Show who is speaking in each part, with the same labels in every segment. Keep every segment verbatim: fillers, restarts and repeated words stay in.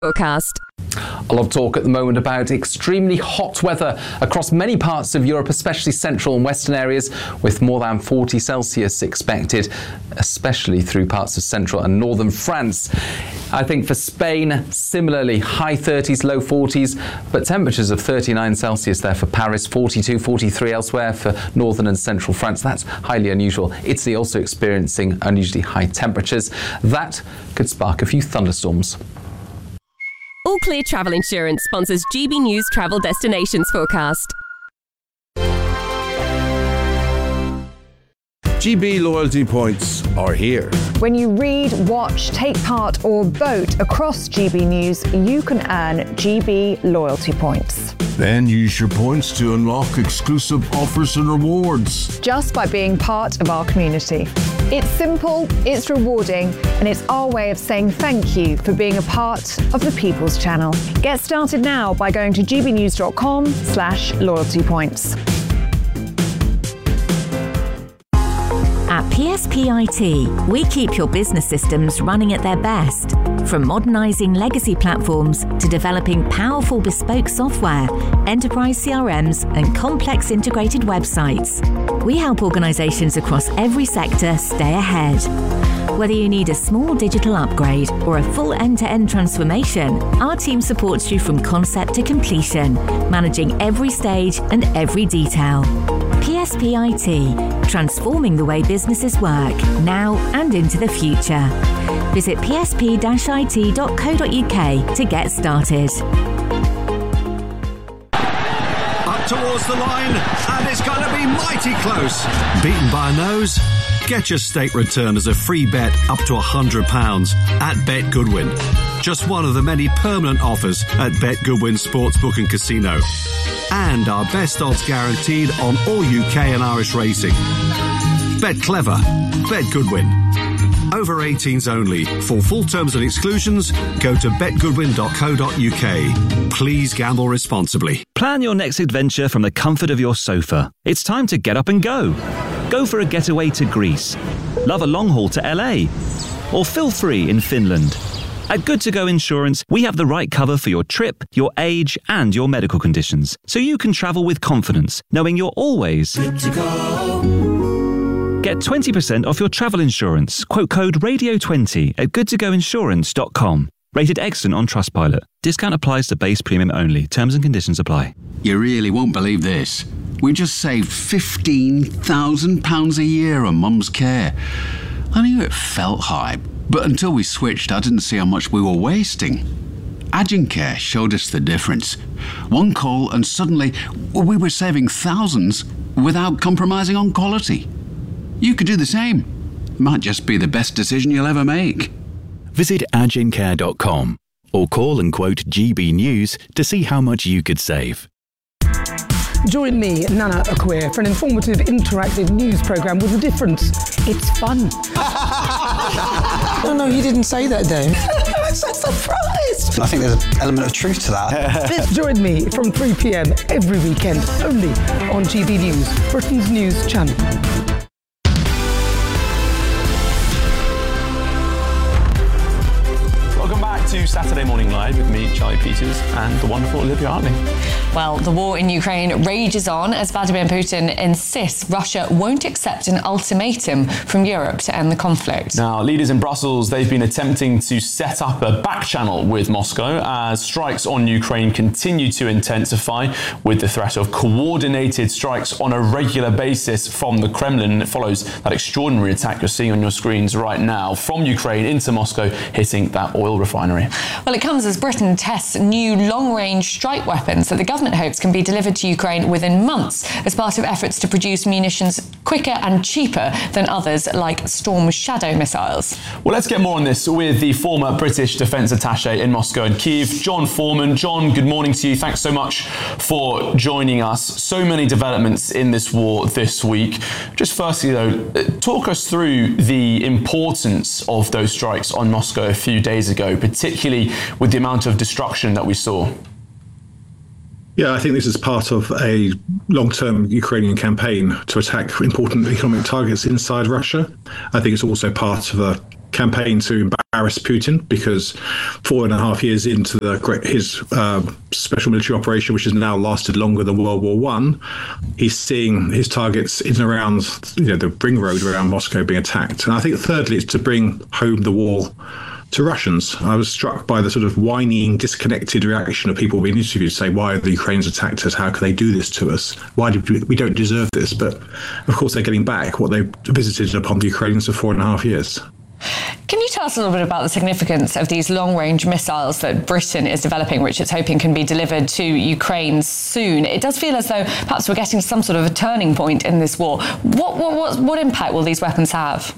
Speaker 1: Forecast.
Speaker 2: A lot of talk at the moment about extremely hot weather across many parts of Europe, especially central and western areas, with more than forty Celsius expected, especially through parts of central and northern France. I think for Spain, similarly, high thirties, low forties, but temperatures of thirty-nine Celsius there for Paris, forty-two, forty-three elsewhere for northern and central France. That's highly unusual. Italy also experiencing unusually high temperatures. That could spark a few thunderstorms.
Speaker 1: All Clear Travel Insurance sponsors G B News Travel Destinations Forecast.
Speaker 3: G B loyalty points are here.
Speaker 4: When you read, watch, take part or vote across G B News, you can earn G B loyalty points.
Speaker 3: Then use your points to unlock exclusive offers and rewards.
Speaker 4: Just by being part of our community. It's simple, it's rewarding, and it's our way of saying thank you for being a part of the People's Channel. Get started now by going to gbnews.com slash loyalty points.
Speaker 5: At P S P I T, we keep your business systems running at their best. From modernising legacy platforms to developing powerful bespoke software, enterprise C R Ms and complex integrated websites, we help organisations across every sector stay ahead. Whether you need a small digital upgrade or a full end-to-end transformation, our team supports you from concept to completion, managing every stage and every detail. P S P I T, transforming the way businesses work, now and into the future. Visit p s p dash i t dot co dot u k to get started.
Speaker 6: Up towards the line, and it's going to be mighty close. Beaten by a nose? Get your state return as a free bet up to one hundred pounds at Bet Goodwin. Just one of the many permanent offers at Bet Goodwin Sportsbook and Casino. And our best odds guaranteed on all U K and Irish racing. Bet clever. Bet Goodwin. Over eighteens only. For full terms and exclusions, go to bet goodwin dot co dot u k. Please gamble responsibly.
Speaker 7: Plan your next adventure from the comfort of your sofa. It's time to get up and go. Go for a getaway to Greece. Love a long haul to L A. Or feel free in Finland. At Good To Go Insurance, we have the right cover for your trip, your age, and your medical conditions, so you can travel with confidence, knowing you're always good to go. Get twenty percent off your travel insurance. Quote code radio twenty at good to go insurance dot com. Rated excellent on Trustpilot. Discount applies to base premium only. Terms and conditions apply.
Speaker 8: You really won't believe this. We just saved fifteen thousand pounds a year on Mum's care. I knew it felt high, but until we switched, I didn't see how much we were wasting. Agencare showed us the difference. One call and suddenly we were saving thousands without compromising on quality. You could do the same. Might just be the best decision you'll ever make.
Speaker 9: Visit agencare dot com or call and quote G B News to see how much you could save.
Speaker 10: Join me, Nana Akweer, for an informative, interactive news programme with a difference. It's fun.
Speaker 11: No, no, you didn't say that, Dave.
Speaker 10: I'm so surprised.
Speaker 11: I think there's an element of truth to that.
Speaker 10: Join me from three p.m. every weekend, only on G B News, Britain's news channel.
Speaker 12: To Saturday Morning Live with me, Charlie Peters, and the wonderful Olivia Hartley.
Speaker 13: Well, the war in Ukraine rages on as Vladimir Putin insists Russia won't accept an ultimatum from Europe to end the conflict.
Speaker 12: Now, leaders in Brussels, they've been attempting to set up a back channel with Moscow as strikes on Ukraine continue to intensify, with the threat of coordinated strikes on a regular basis from the Kremlin. It follows that extraordinary attack you're seeing on your screens right now from Ukraine into Moscow, hitting that oil refinery.
Speaker 13: Well, it comes as Britain tests new long-range strike weapons that the government hopes can be delivered to Ukraine within months as part of efforts to produce munitions quicker and cheaper than others like Storm Shadow missiles.
Speaker 12: Well, let's get more on this with the former British Defence Attaché in Moscow and Kyiv, John Foreman. John, good morning to you. Thanks so much for joining us. So many developments in this war this week. Just firstly, though, talk us through the importance of those strikes on Moscow a few days ago, particularly with the amount of destruction that we saw.
Speaker 14: Yeah, I think this is part of a long-term Ukrainian campaign to attack important economic targets inside Russia. I think it's also part of a campaign to embarrass Putin, because four and a half years into the, his uh, special military operation, which has now lasted longer than World War One, he's seeing his targets in and around, you know, the ring road around Moscow being attacked. And I think thirdly, it's to bring home the war to Russians. I was struck by the sort of whining, disconnected reaction of people being interviewed, say, why have the Ukrainians attacked us? How can they do this to us? Why did we, we don't deserve this? But of course, they're getting back what they visited upon the Ukrainians for four and a half years.
Speaker 13: Can you tell us a little bit about the significance of these long-range missiles that Britain is developing, which it's hoping can be delivered to Ukraine soon? It does feel as though perhaps we're getting to some sort of a turning point in this war. What, what, what, what impact will these weapons have?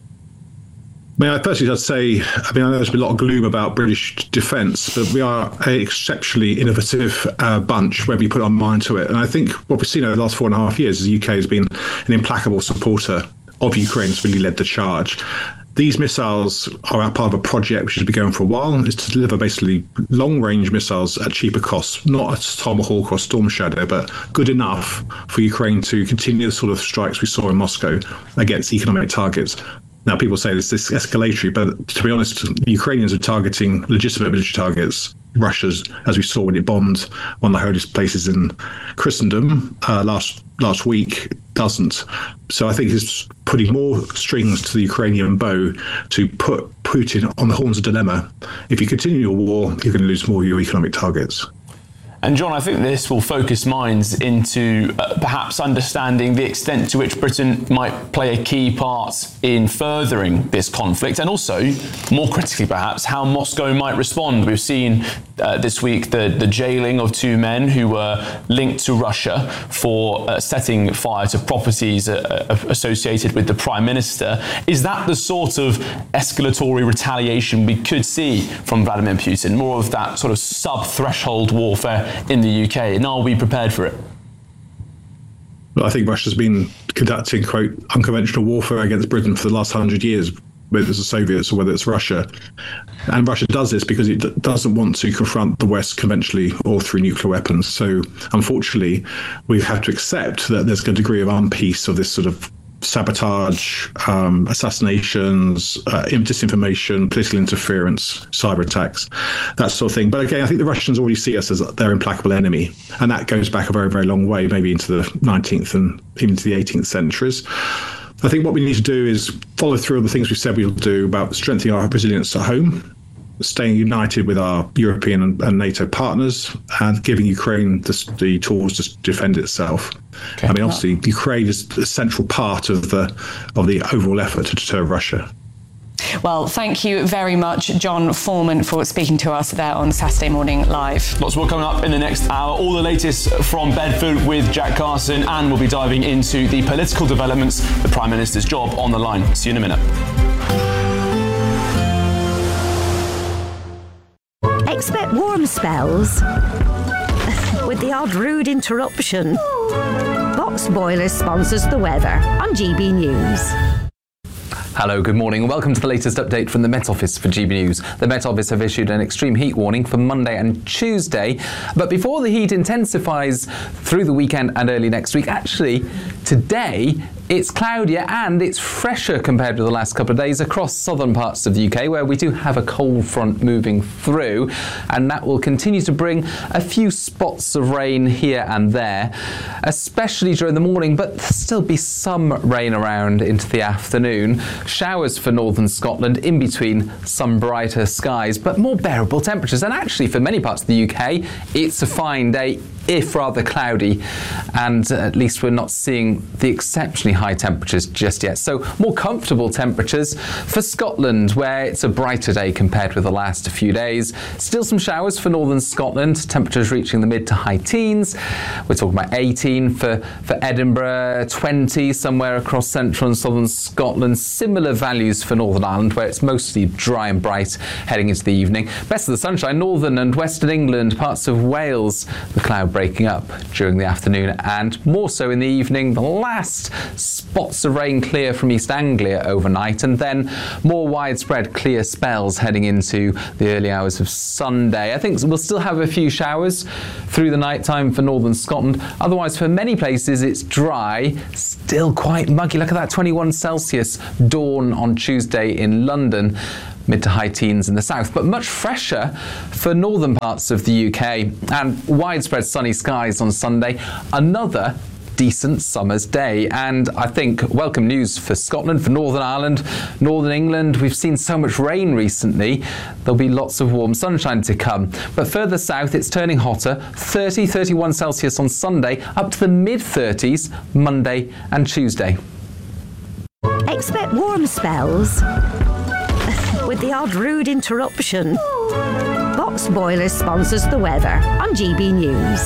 Speaker 14: I mean, I personally just say, I mean, I know there's been a lot of gloom about British defence, but we are an exceptionally innovative uh, bunch when we put our mind to it. And I think what we've seen over the last four and a half years is the U K has been an implacable supporter of Ukraine. It's really led the charge. These missiles are part of a project which has been going for a while. It's to deliver basically long-range missiles at cheaper costs, not a Tomahawk or Storm Shadow, but good enough for Ukraine to continue the sort of strikes we saw in Moscow against economic targets. Now, people say this is escalatory, but to be honest, the Ukrainians are targeting legitimate military targets. Russia's, as we saw when it bombed one of the holiest places in Christendom uh, last last week, doesn't. So I think it's putting more strings to the Ukrainian bow to put Putin on the horns of dilemma. If you continue your war, you're going to lose more of your economic targets.
Speaker 12: And John, I think this will focus minds into uh, perhaps understanding the extent to which Britain might play a key part in furthering this conflict, and also, more critically perhaps, how Moscow might respond. We've seen uh, this week the, the jailing of two men who were linked to Russia for uh, setting fire to properties uh, associated with the Prime Minister. Is that the sort of escalatory retaliation we could see from Vladimir Putin? More of that sort of sub-threshold warfare in the U K, and are we prepared for it?
Speaker 14: Well, I think Russia's been conducting, quote, unconventional warfare against Britain for the last hundred years, whether it's the Soviets or whether it's Russia. And Russia does this because it d- doesn't want to confront the West conventionally or through nuclear weapons. So, unfortunately, we have to accept that there's a degree of unpeace of this sort of sabotage, um, assassinations, uh, disinformation, political interference, cyber attacks, that sort of thing. But again, I think the Russians already see us as their implacable enemy. And that goes back a very, very long way, maybe into the nineteenth and even to the eighteenth centuries. I think what we need to do is follow through on the things we said we'll do about strengthening our resilience at home, staying united with our European and, and NATO partners, and giving Ukraine the, the tools to defend itself. Okay. I mean, obviously, Ukraine is a central part of the of the overall effort to deter Russia.
Speaker 13: Well, thank you very much, John Foreman, for speaking to us there on Saturday Morning Live.
Speaker 12: Lots more coming up in the next hour. All the latest from Bedford with Jack Carson, and we'll be diving into the political developments, the Prime Minister's job on the line. See you in a minute.
Speaker 15: Expect warm spells with the odd rude interruption. Box Boilers sponsors the weather on G B News.
Speaker 2: Hello, good morning. Welcome to the latest update from the Met Office for G B News. The Met Office have issued an extreme heat warning for Monday and Tuesday. But before the heat intensifies through the weekend and early next week, actually, today it's cloudier and it's fresher compared with the last couple of days across southern parts of the U K, where we do have a cold front moving through, and that will continue to bring a few spots of rain here and there, especially during the morning, but there'll still be some rain around into the afternoon. Showers for northern Scotland, in between some brighter skies, but more bearable temperatures. And actually, for many parts of the U K, it's a fine day, if rather cloudy, and at least we're not seeing the exceptionally high temperatures just yet. So more comfortable temperatures for Scotland, where it's a brighter day compared with the last few days. Still some showers for northern Scotland, temperatures reaching the mid to high teens. We're talking about eighteen for, for Edinburgh, twenty somewhere across central and southern Scotland. Similar values for Northern Ireland, where it's mostly dry and bright heading into the evening. Best of the sunshine, northern and western England, parts of Wales, the cloud breaking up during the afternoon and more so in the evening. The last spots of rain clear from East Anglia overnight, and then more widespread clear spells heading into the early hours of Sunday. I think we'll still have a few showers through the night time for northern Scotland. Otherwise, for many places, it's dry, still quite muggy. Look at that, twenty-one Celsius dawn on Tuesday in London. Mid to high teens in the south, but much fresher for northern parts of the U K, and widespread sunny skies on Sunday. Another decent summer's day, and I think welcome news for Scotland, for Northern Ireland, Northern England. We've seen so much rain recently. There'll be lots of warm sunshine to come, but further south it's turning hotter. thirty, thirty-one Celsius on Sunday, up to the mid thirties Monday and Tuesday.
Speaker 15: Expect warm spells with the odd rude interruption. Box Boilers sponsors the weather on G B News.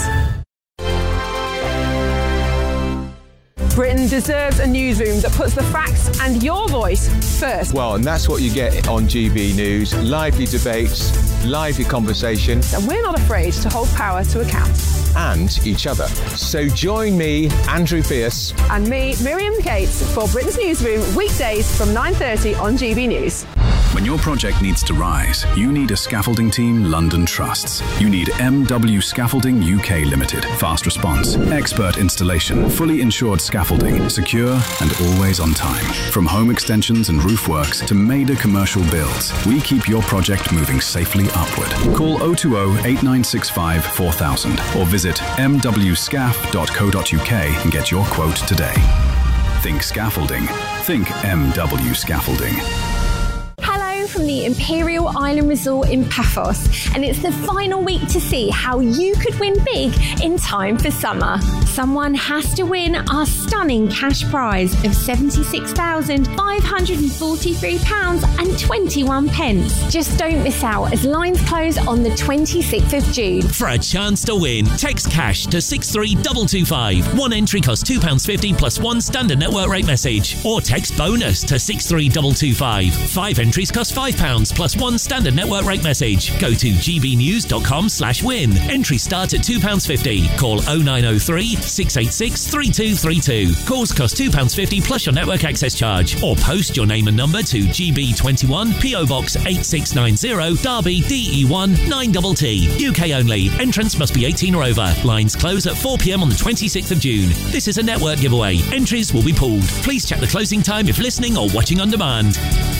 Speaker 16: Britain deserves a newsroom that puts the facts and your voice first.
Speaker 17: Well, and that's what you get on G B News. Lively debates, lively conversation.
Speaker 16: And we're not afraid to hold power to account.
Speaker 17: And each other. So join me, Andrew Pierce.
Speaker 16: And me, Miriam Cates, for Britain's Newsroom, weekdays from nine thirty on G B News.
Speaker 18: When your project needs to rise, you need a scaffolding team London trusts. You need M W Scaffolding U K Limited. Fast response, expert installation, fully insured scaffolding, secure and always on time. From home extensions and roof works to major commercial builds, we keep your project moving safely upward. Call oh two oh, eight nine six five, four thousand or visit m w scaff dot co dot u k and get your quote today. Think scaffolding. Think M W Scaffolding.
Speaker 19: From the Imperial Island Resort in Paphos, and it's the final week to see how you could win big in time for summer. Someone has to win our stunning cash prize of seventy-six thousand five hundred forty-three pounds and twenty-one pence. Just don't miss out as lines close on the twenty-sixth of June.
Speaker 20: For a chance to win, text cash to six three two two five. One entry costs two pounds fifty plus one standard network rate message, or text bonus to six three two two five. Five entries cost five pounds plus one standard network rate message. Go to gbnews.com slash win. Entry starts at two pounds fifty. Call oh nine oh three, six eight six, three two three two. Calls cost two pounds fifty plus your network access charge. Or post your name and number to G B twenty-one, P O Box eight six nine zero, Derby, D E one nine T T. U K only. Entrance must be eighteen or over. Lines close at four p m on the twenty-sixth of June. This is a network giveaway. Entries will be pulled. Please check the closing time if listening or watching on demand.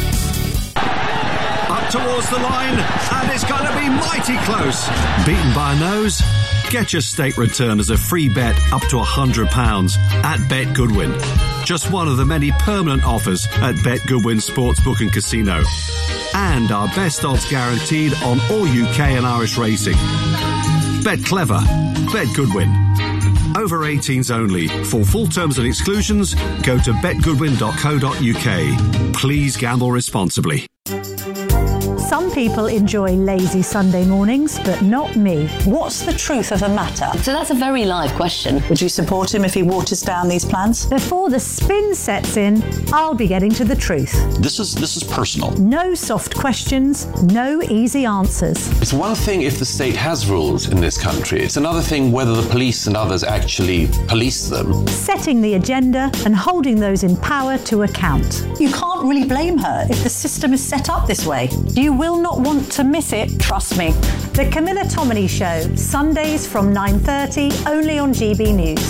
Speaker 6: Up towards the line, and it's going to be mighty close. Beaten by a nose? Get your stake return as a free bet up to one hundred pounds at Bet Goodwin. Just one of the many permanent offers at Bet Goodwin Sportsbook and Casino. And our best odds guaranteed on all U K and Irish racing. Bet clever. Bet Goodwin. Over eighteens only. For full terms and exclusions, go to bet goodwin dot co dot u k. Please gamble responsibly.
Speaker 21: Some people enjoy lazy Sunday mornings, but not me.
Speaker 22: What's the truth of the matter? So that's a very live question. Would you support him if he waters down these plans?
Speaker 21: Before the spin sets in, I'll be getting to the truth.
Speaker 23: This is this is personal.
Speaker 21: No soft questions, no easy answers.
Speaker 23: It's one thing if the state has rules in this country. It's another thing whether the police and others actually police them.
Speaker 21: Setting the agenda and holding those in power to account.
Speaker 22: You can't really blame her if the system is set up this way.
Speaker 21: You will not want to miss it, trust me. The Camilla Tominey Show, Sundays from nine thirty, only on G B News.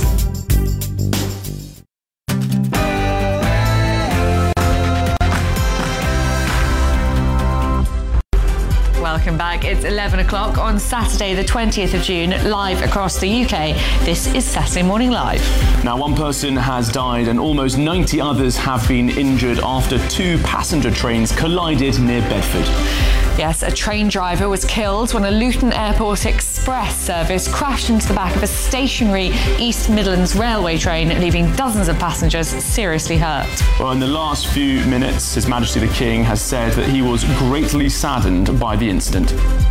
Speaker 13: Welcome back. It's eleven o'clock on Saturday, the twentieth of June, live across the U K. This is Saturday Morning Live.
Speaker 12: Now, one person has died and almost ninety others have been injured after two passenger trains collided near Bedford.
Speaker 13: Yes, a train driver was killed when a Luton Airport Express service crashed into the back of a stationary East Midlands Railway train, leaving dozens of passengers seriously hurt.
Speaker 12: Well, in the last few minutes, His Majesty the King has said that he was greatly saddened by the incident.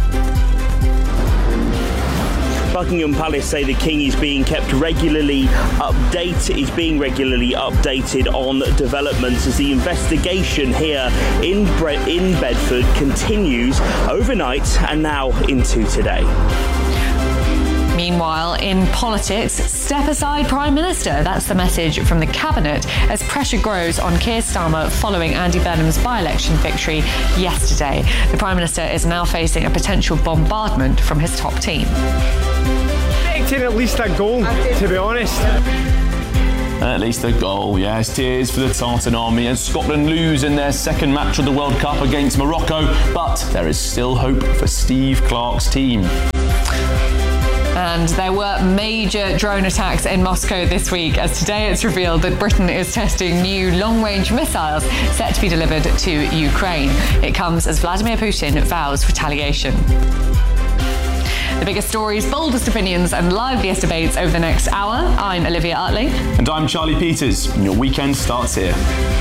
Speaker 24: Buckingham Palace say the King is being kept regularly updated, is being regularly updated on developments as the investigation here in, Bre- in Bedford continues overnight and now into today.
Speaker 13: Meanwhile, in politics, step aside Prime Minister. That's the message from the Cabinet as pressure grows on Keir Starmer following Andy Burnham's by-election victory yesterday. The Prime Minister is now facing a potential bombardment from his top team.
Speaker 1: Expecting at least a goal, to be honest.
Speaker 12: At least a goal, yes. Tears for the Tartan Army as Scotland lose in their second match of the World Cup against Morocco. But there is still hope for Steve Clarke's team.
Speaker 13: And there were major drone attacks in Moscow this week, as today it's revealed that Britain is testing new long-range missiles set to be delivered to Ukraine. It comes as Vladimir Putin vows retaliation. The biggest stories, boldest opinions and liveliest debates over the next hour. I'm Olivia Utley.
Speaker 12: And I'm Charlie Peters. And your weekend starts here.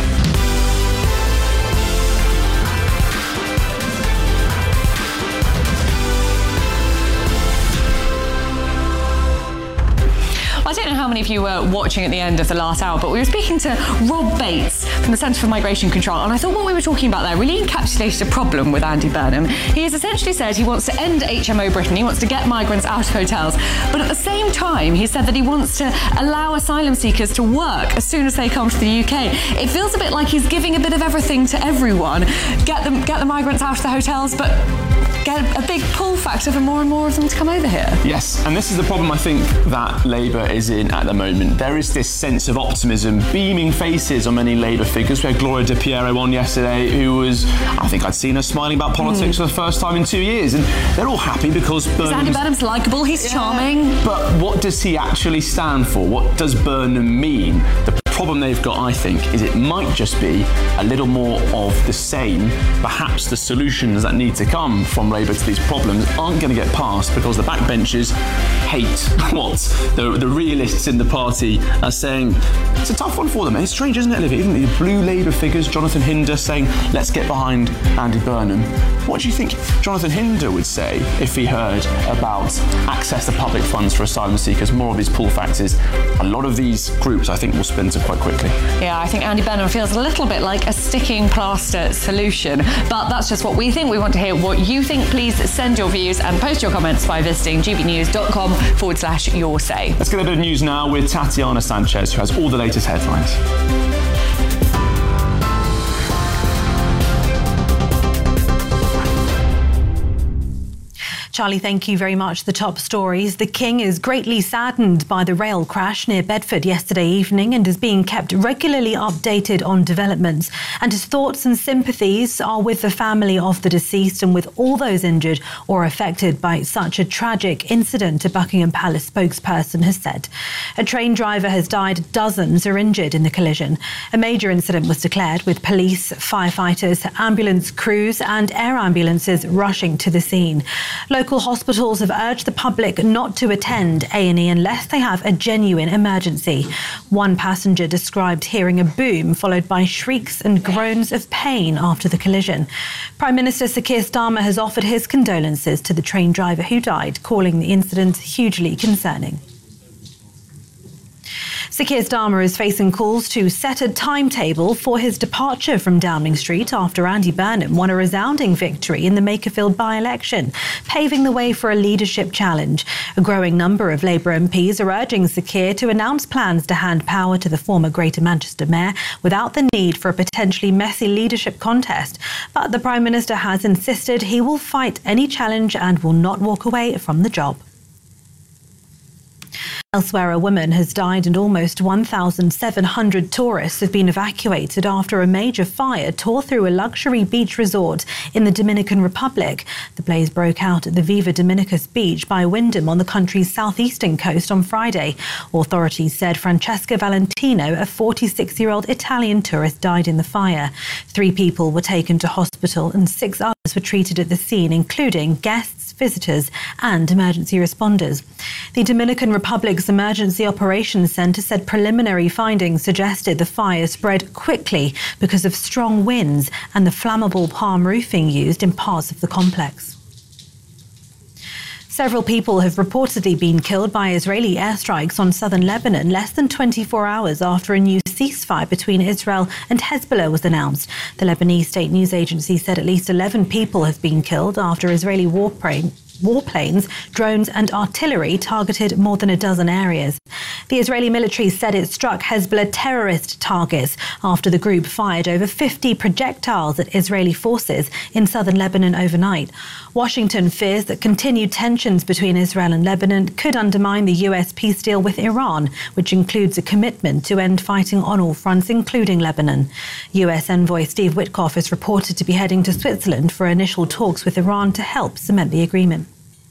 Speaker 13: I don't know how many of you were watching at the end of the last hour, but we were speaking to Rob Bates from the Centre for Migration Control, and I thought what we were talking about there really encapsulated a problem with Andy Burnham. He has essentially said he wants to end H M O Britain, he wants to get migrants out of hotels, but at the same time he said that he wants to allow asylum seekers to work as soon as they come to the U K. It feels a bit like he's giving a bit of everything to everyone. Get them, get the migrants out of the hotels, but get a big pull factor for more and more of them to come over here.
Speaker 12: Yes, and this is the problem I think that Labour is in at the moment. There is this sense of optimism, beaming faces on many Labour figures. We had Gloria De Piero on yesterday, who was, I think I'd seen her smiling about politics mm. for the first time in two years, and they're all happy because Burnham's...
Speaker 13: Andy Burnham's likeable, he's yeah. charming.
Speaker 12: But what does he actually stand for? What does Burnham mean? The problem they've got, I think, is it might just be a little more of the same. Perhaps the solutions that need to come from Labour to these problems aren't going to get passed because the backbenchers hate what the, the realists in the party are saying. It's a tough one for them. It's strange, isn't it, Olivia? Even the blue Labour figures, Jonathan Hinder, saying, let's get behind Andy Burnham. What do you think Jonathan Hinder would say if he heard about access to public funds for asylum seekers, more of these pull factors? A lot of these groups, I think, will splinter quite quickly.
Speaker 13: Yeah, I think Andy Burnham feels a little bit like a sticking plaster solution, but that's just what we think. We want to hear what you think. Please send your views and post your comments by visiting gbnews.com forward slash your say.
Speaker 12: Let's get a bit of news now with Tatiana Sanchez, who has all the latest headlines.
Speaker 21: Charlie, thank you very much. The top stories. The King is greatly saddened by the rail crash near Bedford yesterday evening and is being kept regularly updated on developments. And his thoughts and sympathies are with the family of the deceased and with all those injured or affected by such a tragic incident, a Buckingham Palace spokesperson has said. A train driver has died, dozens are injured in the collision. A major incident was declared with police, firefighters, ambulance crews and air ambulances rushing to the scene. Local hospitals have urged the public not to attend A and E unless they have a genuine emergency. One passenger described hearing a boom followed by shrieks and groans of pain after the collision. Prime Minister Sir Keir Starmer has offered his condolences to the train driver who died, calling the incident hugely concerning. Sir Keir Starmer is facing calls to set a timetable for his departure from Downing Street after Andy Burnham won a resounding victory in the Makerfield by-election, paving the way for a leadership challenge. A growing number of Labour M Ps are urging Sir Keir to announce plans to hand power to the former Greater Manchester Mayor without the need for a potentially messy leadership contest. But the Prime Minister has insisted he will fight any challenge and will not walk away from the job. Elsewhere, a woman has died and almost one thousand seven hundred tourists have been evacuated after a major fire tore through a luxury beach resort in the Dominican Republic. The blaze broke out at the Viva Dominicus beach by Wyndham on the country's southeastern coast on Friday. Authorities said Francesca Valentino, a forty-six-year-old Italian tourist, died in the fire. Three people were taken to hospital and six others were treated at the scene, including guests, visitors and emergency responders. The Dominican Republic's Emergency Operations Centre said preliminary findings suggested the fire spread quickly because of strong winds and the flammable palm roofing used in parts of the complex. Several people have reportedly been killed by Israeli airstrikes on southern Lebanon less than twenty-four hours after a new ceasefire between Israel and Hezbollah was announced. The Lebanese state news agency said at least eleven people have been killed after Israeli warplane warplanes, drones and artillery targeted more than a dozen areas. The Israeli military said it struck Hezbollah terrorist targets after the group fired over fifty projectiles at Israeli forces in southern Lebanon overnight. Washington fears that continued tensions between Israel and Lebanon could undermine the U S peace deal with Iran, which includes a commitment to end fighting on all fronts, including Lebanon. U S envoy Steve Witkoff is reported to be heading to Switzerland for initial talks with Iran to help cement the agreement.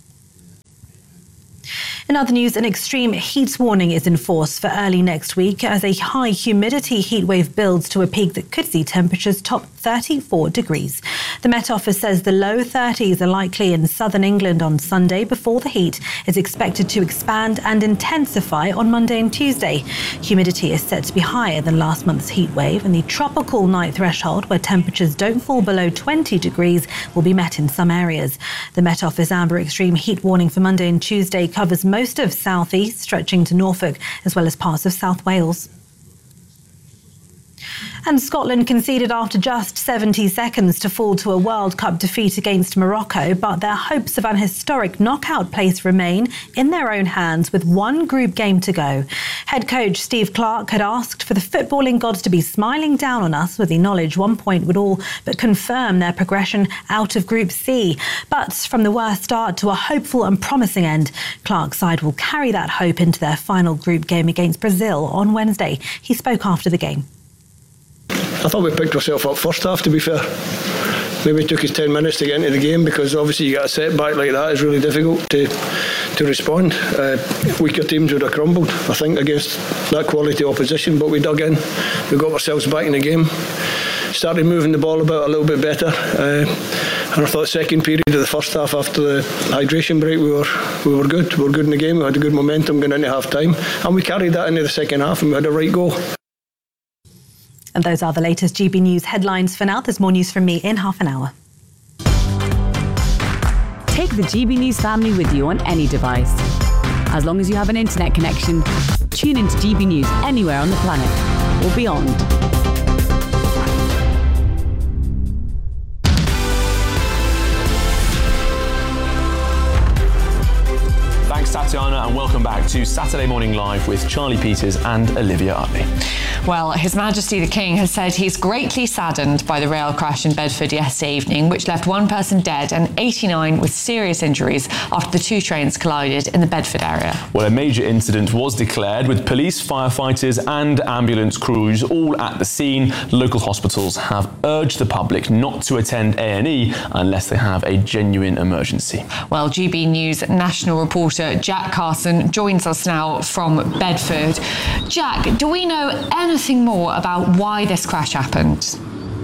Speaker 21: In other news, an extreme heat warning is in force for early next week as a high humidity heatwave builds to a peak that could see temperatures top thirty-four degrees. The Met Office says the low thirties are likely in southern England on Sunday before the heat is expected to expand and intensify on Monday and Tuesday. Humidity is set to be higher than last month's heatwave, and the tropical night threshold, where temperatures don't fall below twenty degrees, will be met in some areas. The Met Office amber extreme heat warning for Monday and Tuesday covers most of South East, stretching to Norfolk, as well as parts of South Wales. And Scotland conceded after just seventy seconds to fall to a World Cup defeat against Morocco, but their hopes of an historic knockout place remain in their own hands with one group game to go. Head coach Steve Clarke had asked for the footballing gods to be smiling down on us with the knowledge one point would all but confirm their progression out of Group C. But from the worst start to a hopeful and promising end, Clarke's side will carry that hope into their final group game against Brazil on Wednesday. He spoke after the game.
Speaker 3: I thought we picked ourselves up first half, to be fair. Maybe it took us ten minutes to get into the game because obviously you get a setback like that, it's really difficult to to respond. Uh, weaker teams would have crumbled, I think, against that quality opposition, but we dug in, we got ourselves back in the game, started moving the ball about a little bit better. Uh, and I thought second period of the first half after the hydration break we were we were good. We were good in the game, we had a good momentum going into half time, and we carried that into the second half and we had a right goal.
Speaker 21: And those are the latest G B News headlines for now. There's more news from me in half an hour.
Speaker 4: Take the G B News family with you on any device. As long as you have an internet connection, tune into G B News anywhere on the planet or beyond.
Speaker 12: Thanks, Tatiana, and welcome back to Saturday Morning Live with Charlie Peters and Olivia Utley.
Speaker 13: Well, His Majesty the King has said he's greatly saddened by the rail crash in Bedford yesterday evening, which left one person dead and eighty-nine with serious injuries after the two trains collided in the Bedford area.
Speaker 12: Well, a major incident was declared with police, firefighters and ambulance crews all at the scene. Local hospitals have urged the public not to attend A and E unless they have a genuine emergency.
Speaker 13: Well, G B News national reporter Jack Carson joins us now from Bedford. Jack, do we know anything Anything more about why this crash happened?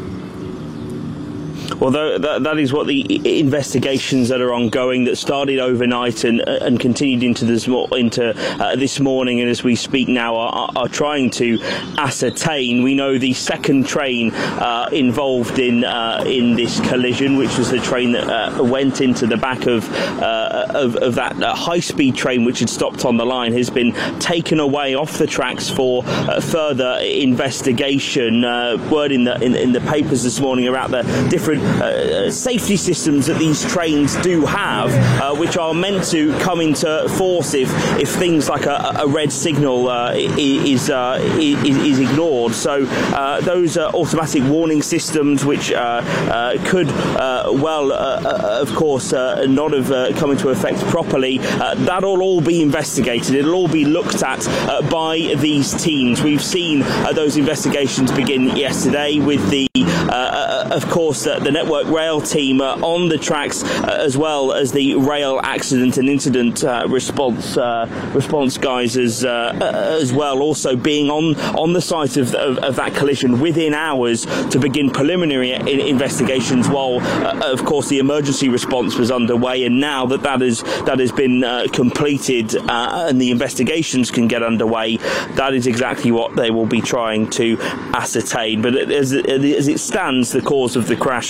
Speaker 24: Well, that, that is what the investigations that are ongoing that started overnight and and continued into this into uh, this morning, and as we speak now are, are trying to ascertain. We know the second train uh, involved in uh, in this collision, which was the train that uh, went into the back of uh, of, of that uh, high-speed train which had stopped on the line, has been taken away off the tracks for uh, further investigation. Uh, word in the in, in the papers this morning about the different Uh, safety systems that these trains do have, uh, which are meant to come into force if if things like a, a red signal uh, is, uh, is is ignored. So uh, those uh, automatic warning systems, which uh, uh, could uh, well, uh, of course, uh, not have uh, come into effect properly, uh, that'll all be investigated. It'll all be looked at uh, by these teams. We've seen uh, those investigations begin yesterday with the, uh, of course, uh, the Network Rail team uh, on the tracks, uh, as well as the rail accident and incident uh, response uh, response guys as uh, uh, as well, also being on on the site of, of, of that collision within hours to begin preliminary in investigations, while uh, of course the emergency response was underway. And now that that is that has been uh, completed uh, and the investigations can get underway, that is exactly what they will be trying to ascertain. But as, as it stands, the cause of the crash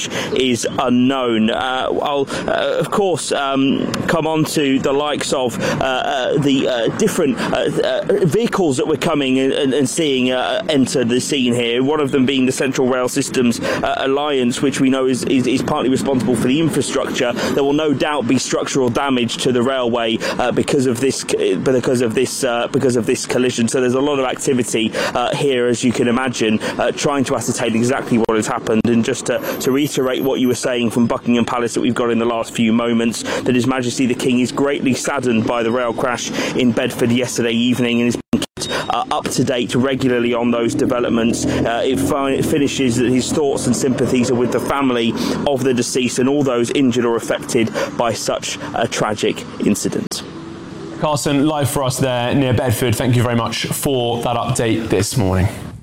Speaker 24: is unknown. Uh, I'll, uh, of course, um, come on to the likes of uh, uh, the uh, different uh, uh, vehicles that we're coming and, and seeing uh, enter the scene here, one of them being the Central Rail Systems uh, Alliance, which we know is, is, is partly responsible for the infrastructure. There will no doubt be structural damage to the railway uh, because of this because of this uh, because of this collision. So there's a lot of activity uh, here, as you can imagine, uh, trying to ascertain exactly what has happened. And just to, to reiterate what you were saying from Buckingham Palace that we've got in the last few moments, that His Majesty the King is greatly saddened by the rail crash in Bedford yesterday evening and is being kept uh, up to date regularly on those developments. Uh, it, fi- it finishes that his thoughts and sympathies are with the family of the deceased and all those injured or affected by such a tragic incident.
Speaker 12: Carson, live for us there near Bedford. Thank you very much for that update this morning.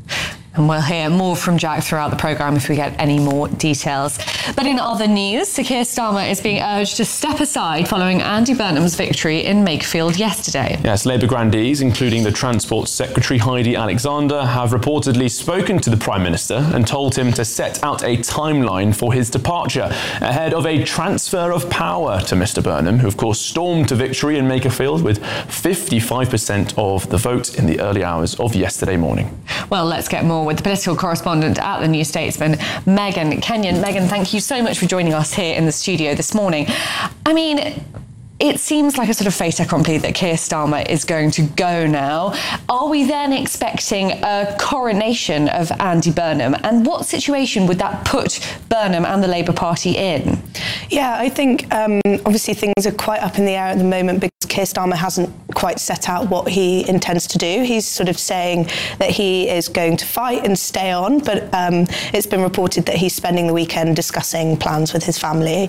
Speaker 13: And we'll hear more from Jack throughout the programme if we get any more details. But in other news, Sir Keir Starmer is being urged to step aside following Andy Burnham's victory in Makefield yesterday.
Speaker 12: Yes, Labour grandees, including the Transport Secretary Heidi Alexander, have reportedly spoken to the Prime Minister and told him to set out a timeline for his departure ahead of a transfer of power to Mr Burnham, who of course stormed to victory in Makefield with fifty-five percent of the vote in the early hours of yesterday morning.
Speaker 13: Well, let's get more with the political correspondent at the New Statesman, Megan Kenyon. Megan, thank you so much for joining us here in the studio this morning. I mean, it seems like a sort of fait accompli that Keir Starmer is going to go now. Are we then expecting a coronation of Andy Burnham? And what situation would that put Burnham and the Labour Party in?
Speaker 5: Yeah, I think um, obviously things are quite up in the air at the moment because Keir Starmer hasn't quite set out what he intends to do. He's sort of saying that he is going to fight and stay on, but um, it's been reported that he's spending the weekend discussing plans with his family.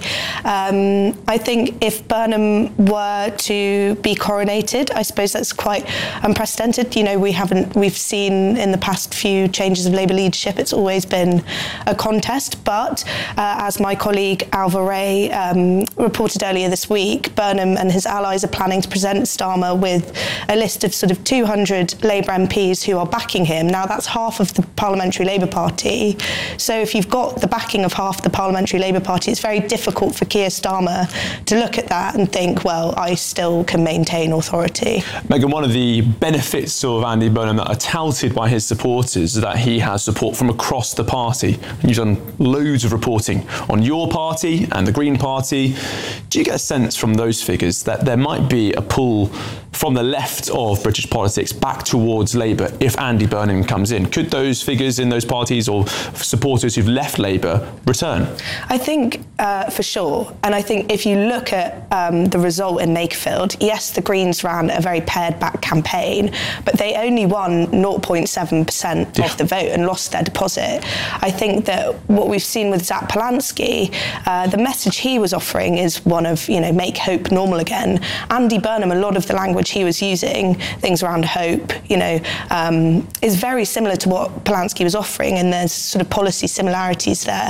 Speaker 5: Um, I think if Burnham were to be coronated, I suppose that's quite unprecedented. You know, we haven't, we've seen in the past few changes of Labour leadership, it's always been a contest. But uh, as my colleague Alva Ray um, reported earlier this week, Burnham and his allies are planning to present Starmer with a list of sort of two hundred Labour M Ps who are backing him. Now, that's half of the Parliamentary Labour Party. So if you've got the backing of half the Parliamentary Labour Party, it's very difficult for Keir Starmer to look at that and think, well, I still can maintain authority.
Speaker 12: Megan, one of the benefits of Andy Burnham that are touted by his supporters is that he has support from across the party. You've done loads of reporting on your party and the Green Party. Do you get a sense from those figures that there might be a pull from the left of British politics back towards Labour if Andy Burnham comes in? Could those figures in those parties or supporters who've left Labour return?
Speaker 5: I think uh, for sure. And I think if you look at um, the result in Makefield, yes, the Greens ran a very pared-back campaign, but they only won zero point seven percent yeah. of the vote and lost their deposit. I think that what we've seen with Zach Polansky, uh, the message he was offering is one of, you know, make hope normal again. Andy Burnham, a lot of the language he was using, things around hope, you know, um, is very similar to what Polansky was offering, and there's sort of policy similarities there.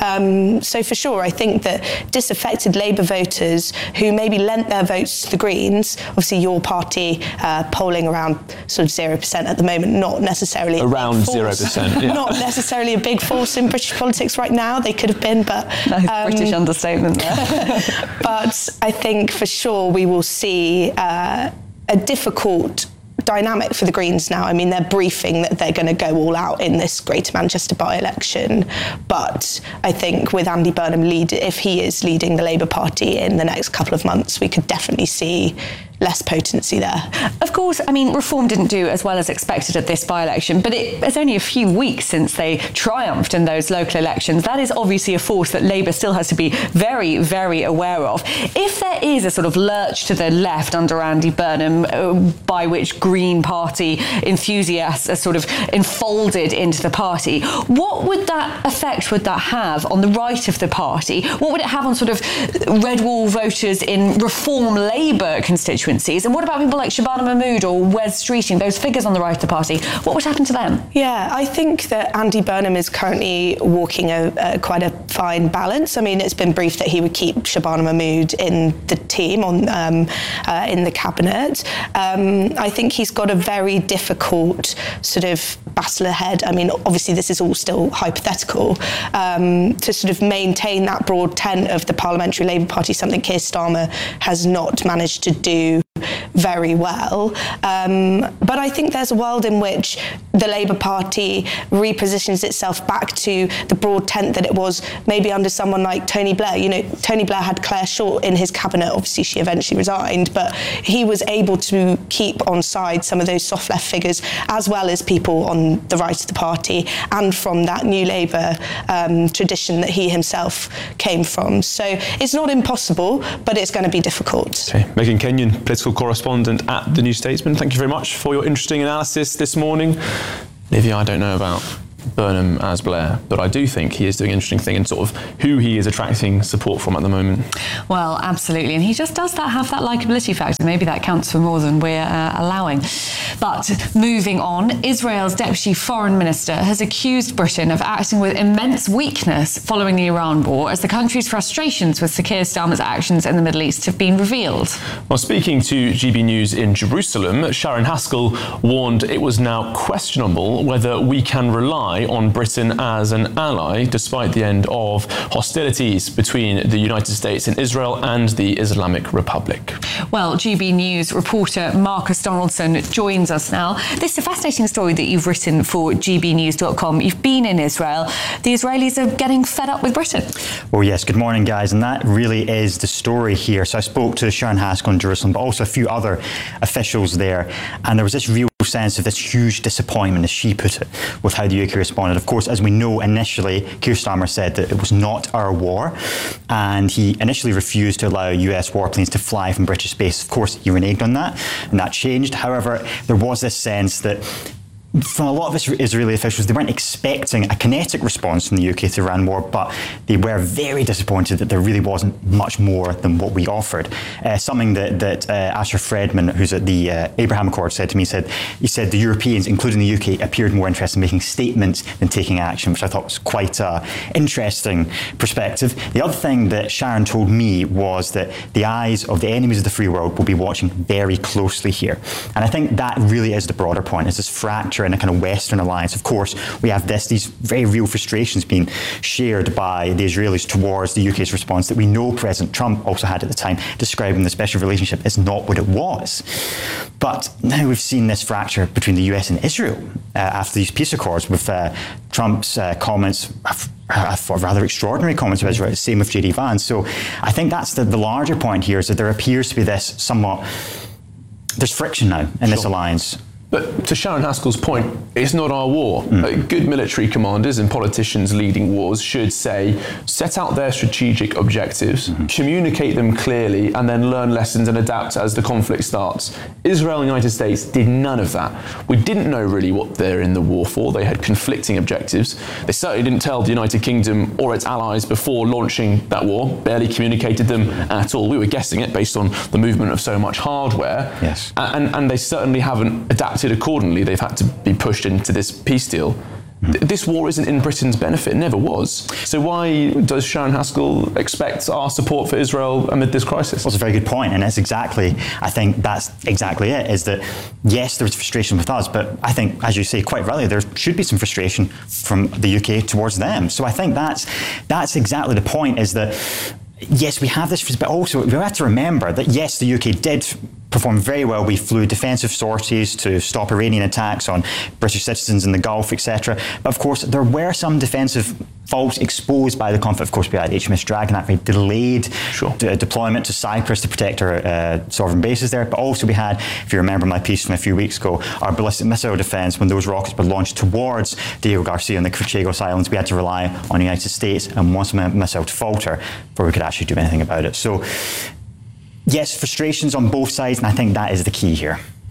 Speaker 5: Um, so for sure, I think that disaffected Labour voters who maybe lent their votes to the Greens, obviously your party uh, polling around sort of zero percent at the moment, not necessarily
Speaker 12: around zero percent, yeah.
Speaker 5: not necessarily a big force in British politics right now. They could have been, but
Speaker 13: um, British understatement there.
Speaker 5: But I think for sure we will see uh, a difficult dynamic for the Greens now. I mean, they're briefing that they're going to go all out in this Greater Manchester by-election, but I think with Andy Burnham lead, if he is leading the Labour Party in the next couple of months, we could definitely see less potency there.
Speaker 13: Of course, I mean, Reform didn't do as well as expected at this by-election, but it, it's only a few weeks since they triumphed in those local elections. That is obviously a force that Labour still has to be very, very aware of. If there is a sort of lurch to the left under Andy Burnham, uh, by which Green Party enthusiasts are sort of enfolded into the party, what would that effect would that have on the right of the party? What would it have on sort of red wall voters in Reform Labour constituencies? constituencies. And what about people like Shabana Mahmood or Wes Streeting, those figures on the right of the party? What would happen to them?
Speaker 5: Yeah, I think that Andy Burnham is currently walking a, a quite a fine balance. I mean, it's been briefed that he would keep Shabana Mahmood in the team, on um, uh, in the cabinet. Um, I think he's got a very difficult sort of battle ahead. I mean, obviously this is all still hypothetical, um, to sort of maintain that broad tent of the Parliamentary Labour Party, something Keir Starmer has not managed to do very well. Um, but I think there's a world in which the Labour Party repositions itself back to the broad tent that it was maybe under someone like Tony Blair. You know, Tony Blair had Claire Short in his cabinet. Obviously, she eventually resigned, but he was able to keep on side some of those soft left figures, as well as people on the right of the party, and from that New Labour um, tradition that he himself came from. So it's not impossible, but it's going to be difficult.
Speaker 12: Okay. Megan Kenyon, political correspondent at The New Statesman, thank you very much for your interesting analysis this morning. Livia, I don't know about Burnham as Blair, but I do think he is doing an interesting thing in sort of who he is attracting support from at the moment.
Speaker 13: Well, absolutely, and he just does that have that likeability factor. Maybe that counts for more than we're uh, allowing. But moving on, Israel's Deputy Foreign Minister has accused Britain of acting with immense weakness following the Iran war, as the country's frustrations with Sir Keir Starmer's actions in the Middle East have been revealed.
Speaker 12: Well, speaking to G B News in Jerusalem, Sharon Haskell warned it was now questionable whether we can rely on Britain as an ally, despite the end of hostilities between the United States and Israel and the Islamic Republic.
Speaker 13: Well, G B News reporter Marcus Donaldson joins us now. This is a fascinating story that you've written for G B news dot com. You've been in Israel. The Israelis are getting fed up with Britain.
Speaker 7: Well, yes, good morning, guys. And that really is the story here. So I spoke to Sharon Haskell in Jerusalem, but also a few other officials there. And there was this real sense of this huge disappointment, as she put it, with how the U K responded. Of course, as we know, initially, Keir Starmer said that it was not our war, and he initially refused to allow U S warplanes to fly from British space. Of course, he reneged on that, and that changed. However, there was this sense that from a lot of Israeli officials, they weren't expecting a kinetic response from the U K to the Iran war, but they were very disappointed that there really wasn't much more than what we offered. Uh, something that, that uh, Asher Fredman, who's at the uh, Abraham Accord, said to me, said, he said the Europeans, including the U K, appeared more interested in making statements than taking action, which I thought was quite an interesting perspective. The other thing that Sharon told me was that the eyes of the enemies of the free world will be watching very closely here. And I think that really is the broader point, is this fracture in a kind of Western alliance. Of course, we have this, these very real frustrations being shared by the Israelis towards the U K's response that we know President Trump also had at the time, describing the special relationship as not what it was. But now we've seen this fracture between the U S and Israel uh, after these peace accords, with uh, Trump's uh, comments, I thought rather extraordinary comments about Israel, same with J D Vance. So I think that's the, the larger point here, is that there appears to be this somewhat, there's friction now in this
Speaker 12: Sure.
Speaker 7: alliance.
Speaker 12: But to Sharon Haskell's point, it's not our war.
Speaker 7: Mm.
Speaker 12: Uh, good military commanders and politicians leading wars should say, set out their strategic objectives, mm-hmm. communicate them clearly, and then learn lessons and adapt as the conflict starts. Israel and the United States did none of that. We didn't know really what they're in the war for. They had conflicting objectives. They certainly didn't tell the United Kingdom or its allies before launching that war, barely communicated them at all. We were guessing it based on the movement of so much hardware.
Speaker 7: Yes.
Speaker 12: And, and they certainly haven't adapted accordingly. They've had to be pushed into this peace deal. Mm. Th- this war isn't in Britain's benefit, it never was. So why does Sharon Haskell expect our support for Israel amid this crisis?
Speaker 7: Well, it's a very good point, and it's exactly, I think that's exactly it, is that yes, there was frustration with us, but I think, as you say quite rightly, there should be some frustration from the U K towards them. So I think that's that's exactly the point, is that yes, we have this, but also we have to remember that yes, the U K did performed very well. We flew defensive sorties to stop Iranian attacks on British citizens in the Gulf, et cetera. But of course, there were some defensive faults exposed by the conflict. Of course, we had H M S Dragon, that very delayed
Speaker 12: sure.
Speaker 7: d- deployment to Cyprus to protect our uh, sovereign bases there. But also we had, if you remember my piece from a few weeks ago, our ballistic missile defense, when those rockets were launched towards Diego Garcia and the Chagos Islands, we had to rely on the United States and one missile to falter before we could actually do anything about it. So yes, frustrations on both sides, and I think that is the key here.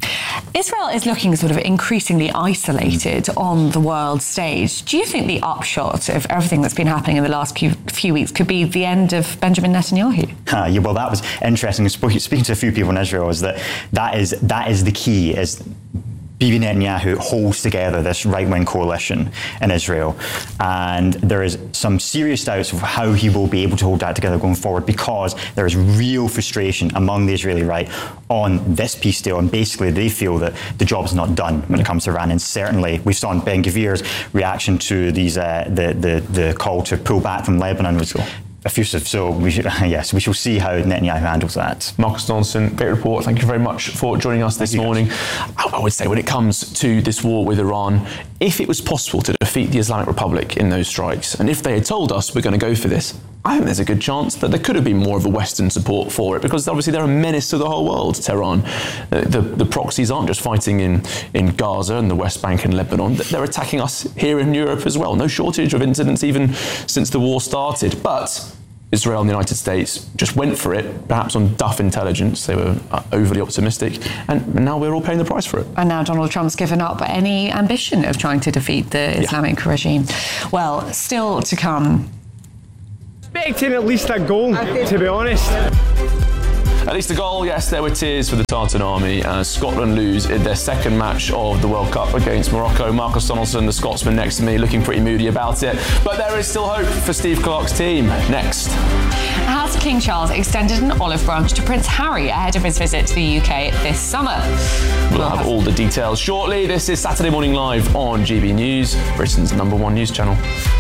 Speaker 13: Israel is looking sort of increasingly isolated on the world stage. Do you think the upshot of everything that's been happening in the last few, few weeks could be the end of Benjamin Netanyahu?
Speaker 7: Uh, yeah, well, that was interesting. Speaking to a few people in Israel, is that that is that is the key. Is Bibi Netanyahu holds together this right-wing coalition in Israel, and there is some serious doubts of how he will be able to hold that together going forward, because there is real frustration among the Israeli right on this peace deal, and basically they feel that the job is not done when it comes to Iran. And certainly we saw in Ben Gvir's reaction to these uh, the, the the call to pull back from Lebanon was effusive. So we should, yes, we shall see how Netanyahu handles that.
Speaker 12: Marcus Donaldson, great report. Thank you very much for joining us this morning. I, I would say when it comes to this war with Iran, if it was possible to defeat the Islamic Republic in those strikes, and if they had told us we're going to go for this, I think there's a good chance that there could have been more of a Western support for it, because obviously they're a menace to the whole world, Tehran. The, the, the proxies aren't just fighting in, in Gaza and the West Bank and Lebanon, they're attacking us here in Europe as well. No shortage of incidents even since the war started. But Israel and the United States just went for it, perhaps on duff intelligence. They were uh, overly optimistic, and now we're all paying the price for it.
Speaker 13: And now Donald Trump's given up any ambition of trying to defeat the Islamic yeah. regime. Well, still to come.
Speaker 1: Expecting at least a goal, to be honest.
Speaker 12: At least a goal, yes, there were tears for the Tartan Army as Scotland lose in their second match of the World Cup against Morocco. Marcus Donaldson, the Scotsman next to me, looking pretty moody about it. But there is still hope for Steve Clarke's team. Next.
Speaker 13: Has King Charles extended an olive branch to Prince Harry ahead of his visit to the U K this summer?
Speaker 12: We'll, we'll have, have all the details shortly. This is Saturday Morning Live on G B News, Britain's number one news channel.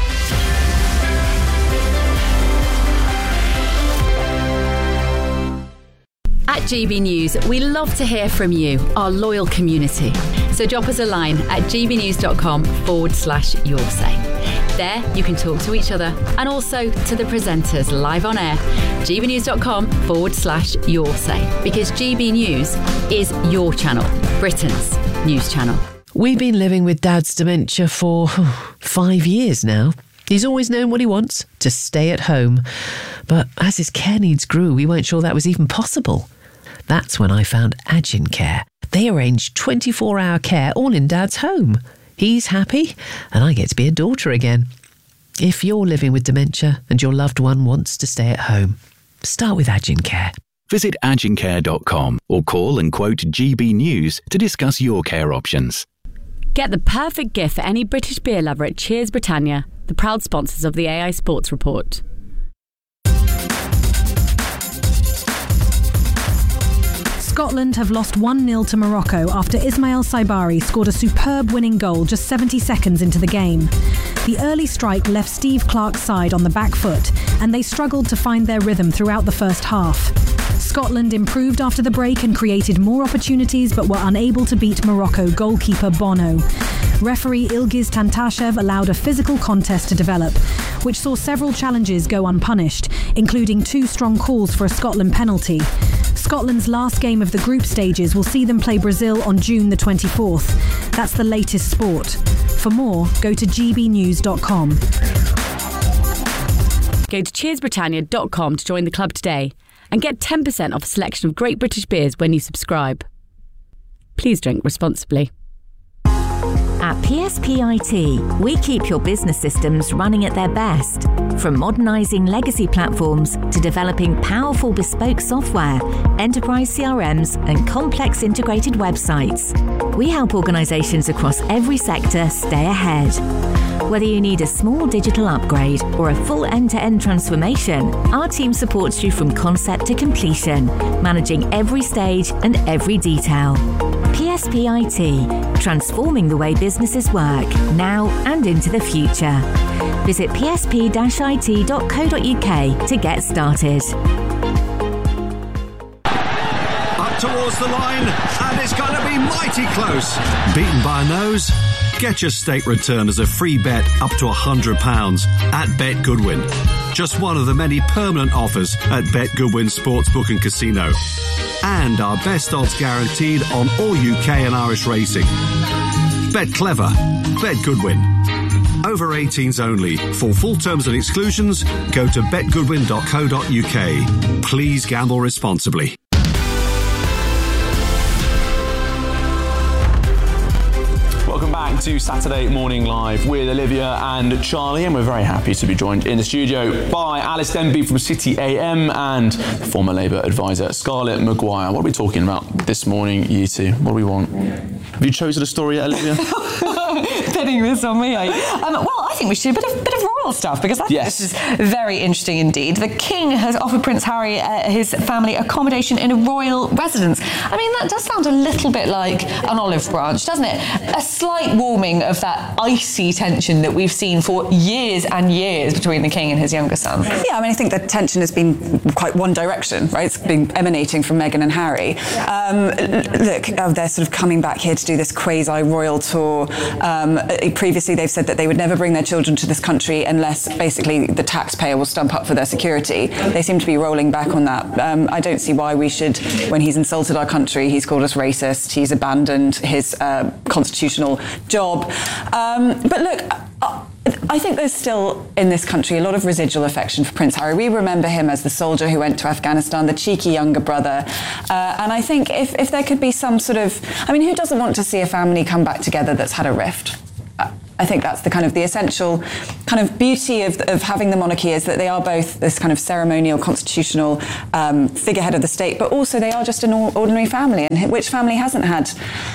Speaker 4: At G B News, we love to hear from you, our loyal community. So drop us a line at gbnews.com forward slash your say. There, you can talk to each other and also to the presenters live on air. gbnews.com forward slash your say. Because G B News is your channel, Britain's news channel.
Speaker 8: We've been living with Dad's dementia for oh, five years now. He's always known what he wants, to stay at home. But as his care needs grew, we weren't sure that was even possible. That's when I found Agin Care. They arrange twenty-four hour care all in Dad's home. He's happy, and I get to be a daughter again. If you're living with dementia and your loved one wants to stay at home, start with Agin Care.
Speaker 18: Visit agin care dot com or call and quote G B News to discuss your care options.
Speaker 4: Get the perfect gift for any British beer lover at Cheers Britannia, the proud sponsors of the A I Sports Report.
Speaker 21: Scotland have lost one nil to Morocco after Ismail Saibari scored a superb winning goal just seventy seconds into the game. The early strike left Steve Clarke's side on the back foot, and they struggled to find their rhythm throughout the first half. Scotland improved after the break and created more opportunities, but were unable to beat Morocco goalkeeper Bono. Referee Ilgiz Tantashev allowed a physical contest to develop, which saw several challenges go unpunished, including two strong calls for a Scotland penalty. Scotland's last game of the group stages will see them play Brazil on June the twenty-fourth. That's the latest sport. For more, go to g b news dot com.
Speaker 4: Go to cheers britannia dot com to join the club today and get ten percent off a selection of great British beers when you subscribe. Please drink responsibly.
Speaker 15: At P S P I T, we keep your business systems running at their best. From modernising legacy platforms to developing powerful bespoke software, enterprise C R Ms and complex integrated websites, we help organisations across every sector stay ahead. Whether you need a small digital upgrade or a full end-to-end transformation, our team supports you from concept to completion, managing every stage and every detail. P S P I T, transforming the way businesses work, now and into the future. Visit p s p dash i t dot co dot u k to get started.
Speaker 6: Up towards the line, and it's going to be mighty close. Beaten by a nose? Get your state return as a free bet up to one hundred pounds at Bet Goodwin. Just one of the many permanent offers at Bet Goodwin Sportsbook and Casino. And our best odds guaranteed on all U K and Irish racing. Bet clever. Bet Goodwin. Over eighteens only. For full terms and exclusions, go to bet goodwin dot co dot u k. Please gamble responsibly.
Speaker 12: back to Saturday Morning Live with Olivia and Charlie, and we're very happy to be joined in the studio by Alice Denby from City A M and former Labour advisor Scarlett Maguire. What are we talking about this morning, you two? What do we want? Have you chosen a story yet, Olivia?
Speaker 13: Pinning this on me, eh? Um, well, I think we should do a bit of, bit of royal stuff, because I think
Speaker 12: yes.
Speaker 13: this is very interesting indeed. The King has offered Prince Harry uh, his family accommodation in a royal residence. I mean, that does sound a little bit like an olive branch, doesn't it? A slight warming of that icy tension that we've seen for years and years between the King and his younger son.
Speaker 9: Yeah, I mean, I think the tension has been quite one direction, right? It's been emanating from Meghan and Harry. Um, look, oh, they're sort of coming back here to do this quasi-royal tour. Um, previously, they've said that they would never bring their children to this country unless basically the taxpayer will stump up for their security. They seem to be rolling back on that. Um, I don't see why we should, when he's insulted our country, he's called us racist, he's abandoned his uh, constitutional job. Um, but look, uh, I think there's still, in this country, a lot of residual affection for Prince Harry. We remember him as the soldier who went to Afghanistan, the cheeky younger brother. Uh, and I think if, if there could be some sort of... I mean, who doesn't want to see a family come back together that's had a rift? I think that's the kind of the essential kind of beauty of, of having the monarchy, is that they are both this kind of ceremonial, constitutional um, figurehead of the state, but also they are just an ordinary family. And which family hasn't had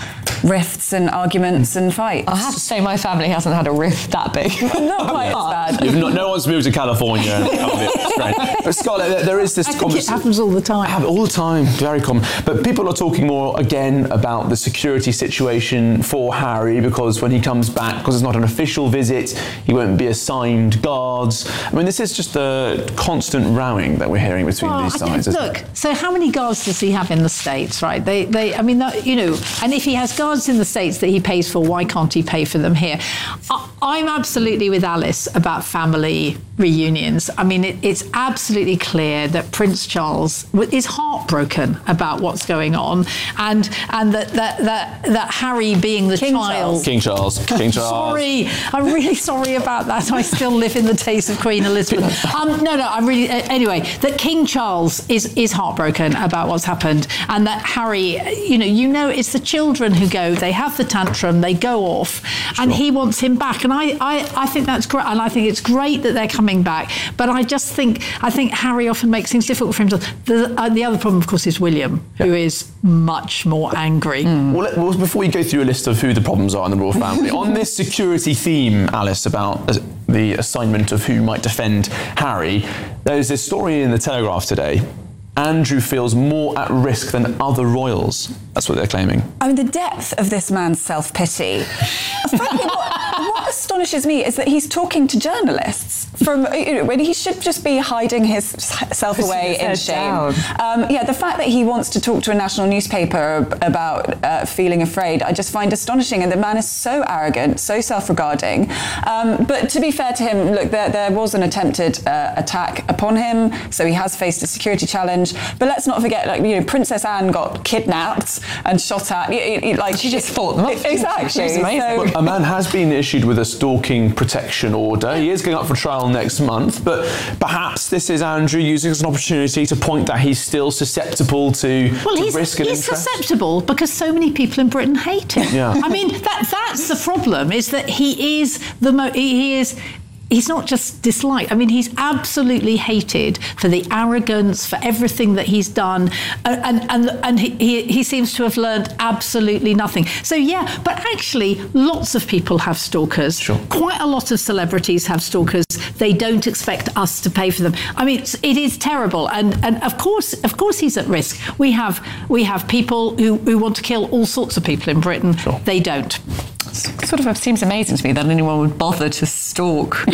Speaker 9: rifts and arguments and fights?
Speaker 13: I have to say my family hasn't had a rift that big.
Speaker 9: Not quite as bad.
Speaker 12: You've not, no one's moved to California and come with it. It's great. But Scarlett, there, there is this
Speaker 10: I think
Speaker 12: conversation.
Speaker 10: it happens all the time.
Speaker 12: All the time, very common. But people are talking more again about the security situation for Harry, because when he comes back, because it's not an official visit, he won't be assigned guards. I mean, this is just a constant rowing that we're hearing between
Speaker 10: Well,
Speaker 12: these
Speaker 10: I don't-
Speaker 12: sides.
Speaker 10: Look, so how many guards does he have in the States, right? They, they, I mean, that, you know, and if he has guards in the States that he pays for, why can't he pay for them here? I, I'm absolutely with Alice about family reunions. I mean, it, it's absolutely clear that Prince Charles is heartbroken about what's going on, and and that that that, that Harry being the
Speaker 9: King
Speaker 10: child.
Speaker 9: Charles.
Speaker 12: King Charles. King Charles.
Speaker 10: Sorry, I'm really sorry about that. I still live in the days of Queen Elizabeth. Um, no, no, I'm really. Uh, anyway, that King Charles is is heartbroken about what's happened, and that Harry, you know, you know, it's the children who go. They have the tantrum. They go off, sure. and he wants him back. And I, I, I think that's great, and I think it's great that they're coming back. But I just think, I think Harry often makes things difficult for himself. The, uh, the other problem, of course, is William, yeah. who is much more angry.
Speaker 12: Mm. Well, let, well, before we go through a list of who the problems are in the royal family, on this security theme, Alice, about uh, the assignment of who might defend Harry, there's this story in the Telegraph today. Andrew feels more at risk than other royals. That's what they're claiming.
Speaker 9: I mean, the depth of this man's self-pity. Frankly, what, what astonishes me is that he's talking to journalists from, you know, when he should just be hiding his self away in shame. Um, yeah, the fact that he wants to talk to a national newspaper about uh, feeling afraid, I just find astonishing. And the man is so arrogant, so self-regarding. Um, but to be fair to him, look, there, there was an attempted uh, attack upon him, so he has faced a security challenge. But let's not forget, like, you know, Princess Anne got kidnapped and shot at. You, you, like
Speaker 13: she just fought them off.
Speaker 9: Exactly.
Speaker 13: She was amazing.
Speaker 9: So,
Speaker 12: well, a man has been issued with a stalking protection order. He is going up for trial next month, but perhaps this is Andrew using as an opportunity to point that he's still susceptible to,
Speaker 10: well,
Speaker 12: to
Speaker 10: he's,
Speaker 12: risk and
Speaker 10: he's
Speaker 12: interest.
Speaker 10: susceptible because so many people in Britain hate him.
Speaker 12: Yeah.
Speaker 10: I mean, that that's the problem, is that he is the mo- he is. He's not just disliked. I mean, he's absolutely hated for the arrogance, for everything that he's done, and and and he, he, he seems to have learned absolutely nothing. So yeah, but actually, lots of people have stalkers.
Speaker 12: Sure.
Speaker 10: Quite a lot of celebrities have stalkers. They don't expect us to pay for them. I mean, it's, it is terrible, and and of course, of course, he's at risk. We have we have people who, who want to kill all sorts of people in Britain. Sure. They don't.
Speaker 13: Sort of seems amazing to me that anyone would bother to stalk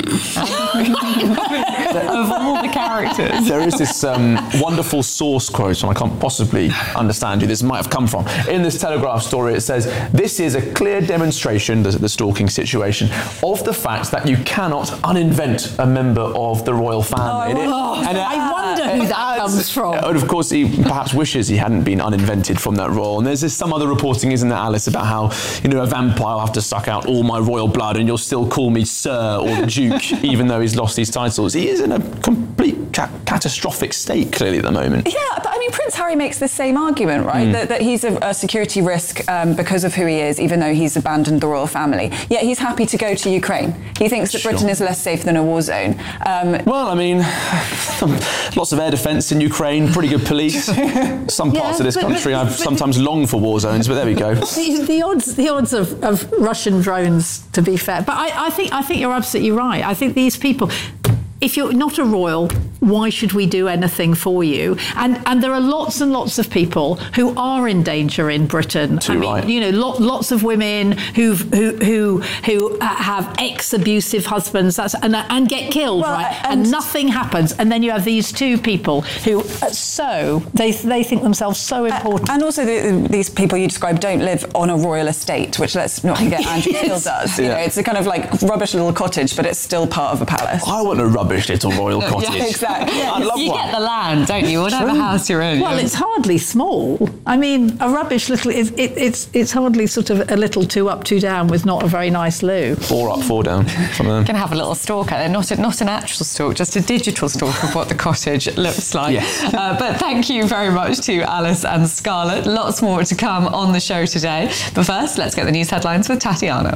Speaker 13: of all the characters.
Speaker 12: There is this um, wonderful source quote, and I can't possibly understand who this might have come from. In this Telegraph story, it says, "This is a clear demonstration, the, the stalking situation, of the fact that you cannot uninvent a member of the royal family."
Speaker 10: Oh,
Speaker 12: and it,
Speaker 10: oh,
Speaker 12: and it,
Speaker 10: I wonder who that
Speaker 12: adds,
Speaker 10: comes from.
Speaker 12: And of course, he perhaps wishes he hadn't been uninvented from that role. And there's this, some other reporting, isn't there, Alice, about how, you know, a vampire will have to suck out all my royal blood and you'll still call me Sir or the Duke, even though he's lost his titles. He is he's in a complete ca- catastrophic state, clearly, at the moment.
Speaker 9: Yeah, but I mean, Prince Harry makes the same argument, right? Mm. That, that he's a, a security risk um, because of who he is, even though he's abandoned the royal family. Yet he's happy to go to Ukraine. He thinks that
Speaker 12: Sure.
Speaker 9: Britain is less safe than a war zone. Um,
Speaker 12: well, I mean, lots of air defence in Ukraine, pretty good police. Some parts
Speaker 10: Yeah,
Speaker 12: of this
Speaker 10: but-
Speaker 12: country,
Speaker 10: but-
Speaker 12: I've sometimes longed for war zones, but there we go.
Speaker 10: The, the odds, the odds of, of Russian drones, to be fair. But I, I think, I think you're absolutely right. I think these people, if you're not a royal, why should we do anything for you? And and there are lots and lots of people who are in danger in Britain.
Speaker 12: Too
Speaker 10: I mean,
Speaker 12: right.
Speaker 10: you know, lot, lots of women who've, who who who have ex-abusive husbands that's, and and get killed,
Speaker 9: Well,
Speaker 10: right?
Speaker 9: and-
Speaker 10: And, nothing happens. And then you have these two people who are so they they think themselves so important.
Speaker 9: And also, the, these people you described don't live on a royal estate, which, let's not forget, Andrew still does. You
Speaker 12: Yeah.
Speaker 9: know, it's a kind of like rubbish little cottage, but it's still part of a palace.
Speaker 12: I want a rubbish little royal cottage.
Speaker 9: Yeah, exactly.
Speaker 12: I'd love
Speaker 13: you
Speaker 12: one.
Speaker 13: get the land, don't you? Whatever house you're in.
Speaker 10: Well, it's hardly small. I mean, a rubbish little. It, it, it's it's hardly sort of a little two up, two down with not a very nice loo.
Speaker 12: Four up, four down.
Speaker 13: You can have a little stalk out there, not a, not an actual stalk, just a digital stalk of what the cottage looks like.
Speaker 12: Yes.
Speaker 13: Uh, but thank you very much to Alice and Scarlett. Lots more to come on the show today. But first, let's get the news headlines with Tatiana.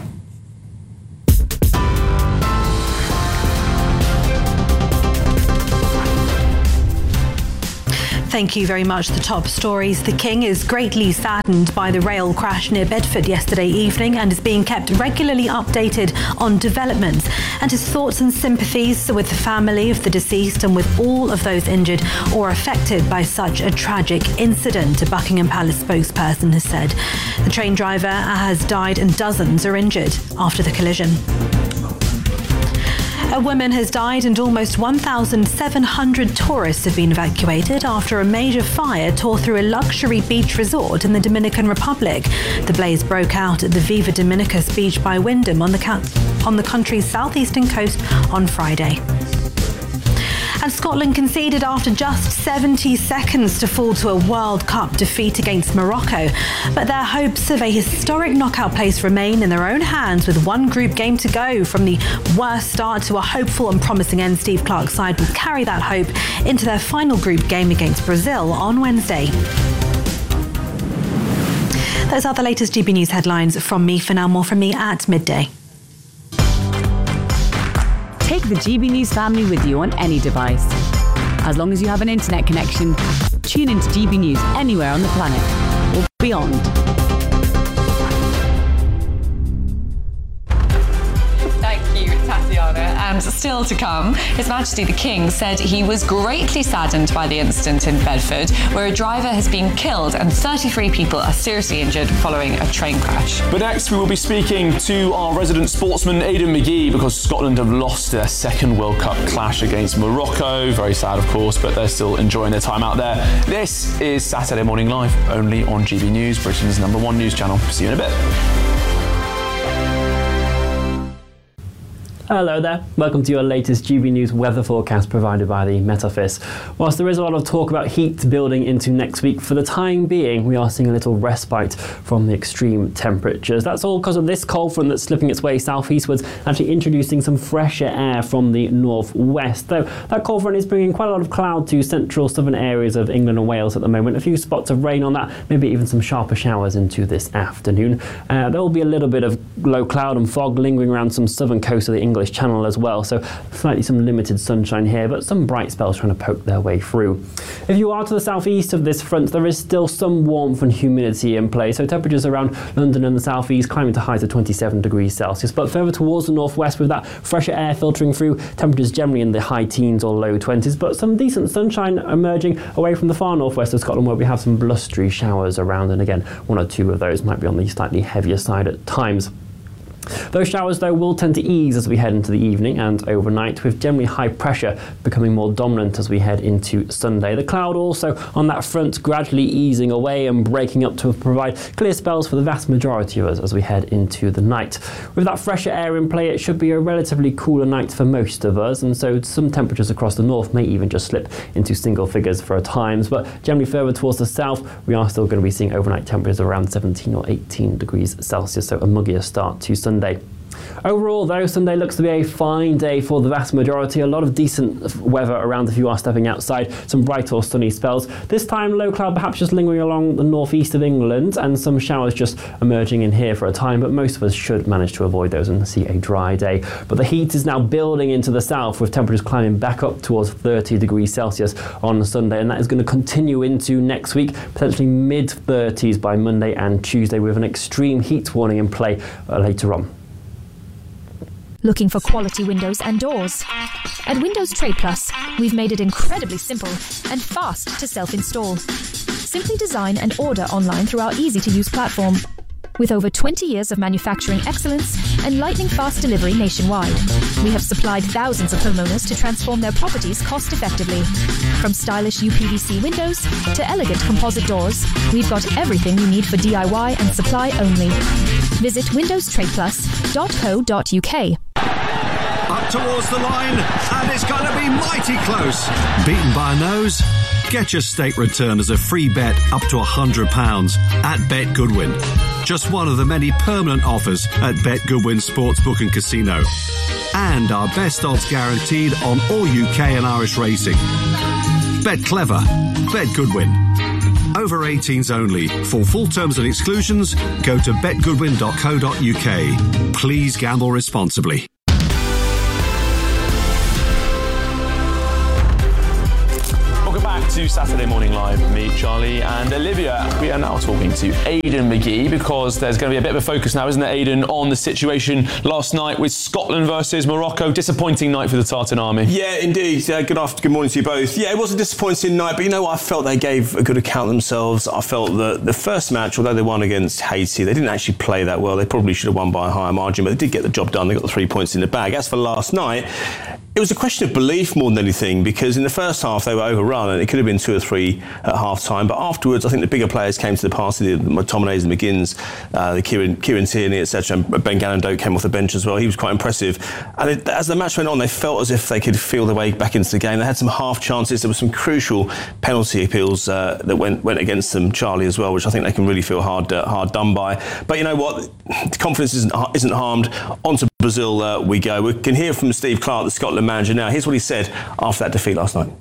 Speaker 21: Thank you very much. The top stories. The King is greatly saddened by the rail crash near Bedford yesterday evening and is being kept regularly updated on developments. And his thoughts and sympathies with the family of the deceased and with all of those injured or affected by such a tragic incident, a Buckingham Palace spokesperson has said. The train driver has died and dozens are injured after the collision. A woman has died and almost one thousand seven hundred tourists have been evacuated after a major fire tore through a luxury beach resort in the Dominican Republic. The blaze broke out at the Viva Dominicus beach by Wyndham on the, ca- on the country's southeastern coast on Friday. And Scotland conceded after just seventy seconds to fall to a World Cup defeat against Morocco. But their hopes of a historic knockout place remain in their own hands with one group game to go. From the worst start to a hopeful and promising end, Steve Clarke's side will carry that hope into their final group game against Brazil on Wednesday. Those are the latest G B News headlines from me. For now, more from me at midday.
Speaker 2: Take the G B News family with you on any device. As long as you have an internet connection, tune into G B News anywhere on the planet or beyond.
Speaker 13: Thank you, Tatiana. And still to come, His Majesty the King said he was greatly saddened by the incident in Bedford, where a driver has been killed and thirty-three people are seriously injured following a train crash.
Speaker 12: But next we will be speaking to our resident sportsman Aidan McGee, because Scotland have lost their second World Cup clash against Morocco. Very sad, of course, but they're still enjoying their time out there. This is Saturday Morning Live, only on G B News, Britain's number one news channel. See you in a bit.
Speaker 11: Hello there, welcome to your latest G B News weather forecast provided by the Met Office. Whilst there is a lot of talk about heat building into next week, for the time being we are seeing a little respite from the extreme temperatures. That's all because of this cold front that's slipping its way southeastwards, actually introducing some fresher air from the northwest. Though that cold front is bringing quite a lot of cloud to central southern areas of England and Wales at the moment. A few spots of rain on that, maybe even some sharper showers into this afternoon. Uh, there will be a little bit of low cloud and fog lingering around some southern coast of the English Channel as well, so slightly some limited sunshine here, but some bright spells trying to poke their way through. If you are to the southeast of this front, there is still some warmth and humidity in play, so temperatures around London and the southeast climbing to highs of twenty-seven degrees Celsius, but further towards the northwest with that fresher air filtering through, temperatures generally in the high teens or low twenties, but some decent sunshine emerging away from the far northwest of Scotland, where we have some blustery showers around, and again one or two of those might be on the slightly heavier side at times. Those showers, though, will tend to ease as we head into the evening and overnight, with generally high pressure becoming more dominant as we head into Sunday. The cloud also on that front gradually easing away and breaking up to provide clear spells for the vast majority of us as we head into the night. With that fresher air in play, it should be a relatively cooler night for most of us, and so some temperatures across the north may even just slip into single figures for a times, but generally further towards the south, we are still going to be seeing overnight temperatures around seventeen or eighteen degrees Celsius, so a muggier start to Sunday. Sunday. Overall, though, Sunday looks to be a fine day for the vast majority. A lot of decent weather around if you are stepping outside. Some bright or sunny spells. This time, low cloud perhaps just lingering along the northeast of England and some showers just emerging in here for a time, but most of us should manage to avoid those and see a dry day. But the heat is now building into the south with temperatures climbing back up towards thirty degrees Celsius on Sunday, and that is going to continue into next week, potentially mid thirties by Monday and Tuesday with an extreme heat warning in play uh, later on.
Speaker 14: Looking for quality windows and doors? At Windows Trade Plus, we've made it incredibly simple and fast to self-install. Simply design and order online through our easy-to-use platform. With over twenty years of manufacturing excellence and lightning-fast delivery nationwide, we have supplied thousands of homeowners to transform their properties cost-effectively. From stylish U P V C windows to elegant composite doors, we've got everything you need for D I Y and supply only. Visit windows trade plus dot co dot U K.
Speaker 6: Up towards the line, and it's going to be mighty close. Beaten by a nose? Get your state return as a free bet up to one hundred pounds at Bet Goodwin. Just one of the many permanent offers at Bet Goodwin Sportsbook and Casino. And our best odds guaranteed on all U K and Irish racing. Bet clever. Bet Goodwin. Over eighteens only. For full terms and exclusions, go to bet goodwin dot co dot U K. Please gamble responsibly.
Speaker 12: To Saturday Morning Live, me, Charlie and Olivia. We are now talking to Aidan McGee because there's going to be a bit of a focus now, isn't there, Aidan, on the situation last night with Scotland versus Morocco. Disappointing night for the Tartan Army.
Speaker 16: Yeah, indeed. Uh, good afternoon, good morning to you both. Yeah, it was a disappointing night, but you know what? I felt they gave a good account of themselves. I felt that the first match, although they won against Haiti, they didn't actually play that well. They probably should have won by a higher margin, but they did get the job done. They got the three points in the bag. As for last night, it was a question of belief more than anything, because in the first half they were overrun and it could have been two or three at half time, but afterwards I think the bigger players came to the party, the McTominays and McGinns, uh, the Kieran, Kieran Tierney, et cetera, and Ben Gannon-Doak came off the bench as well. He was quite impressive, and it, as the match went on they felt as if they could feel their way back into the game. They had some half chances. There were some crucial penalty appeals uh, that went went against them, Charlie, as well, which I think they can really feel hard uh, hard done by. But you know what, confidence isn't, isn't harmed. On to Brazil uh, we go. We can hear from Steve Clarke, the Scotland manager now. Here's what he said after that defeat last night.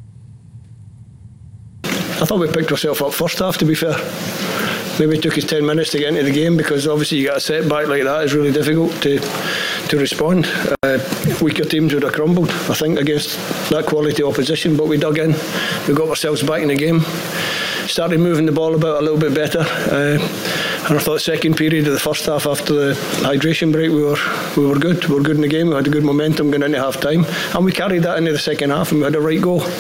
Speaker 3: I thought we picked ourselves up first half, to be fair. Maybe it took us ten minutes to get into the game, because obviously you get a setback like that, it's really difficult to to respond. Uh, weaker teams would have crumbled, I think, against that quality opposition, but we dug in, we got ourselves back in the game, started moving the ball about a little bit better, uh, and I thought second period of the first half after the hydration break we were we were good, we were good in the game, we had a good momentum going into half time, and we carried that into the second half and we had a right goal.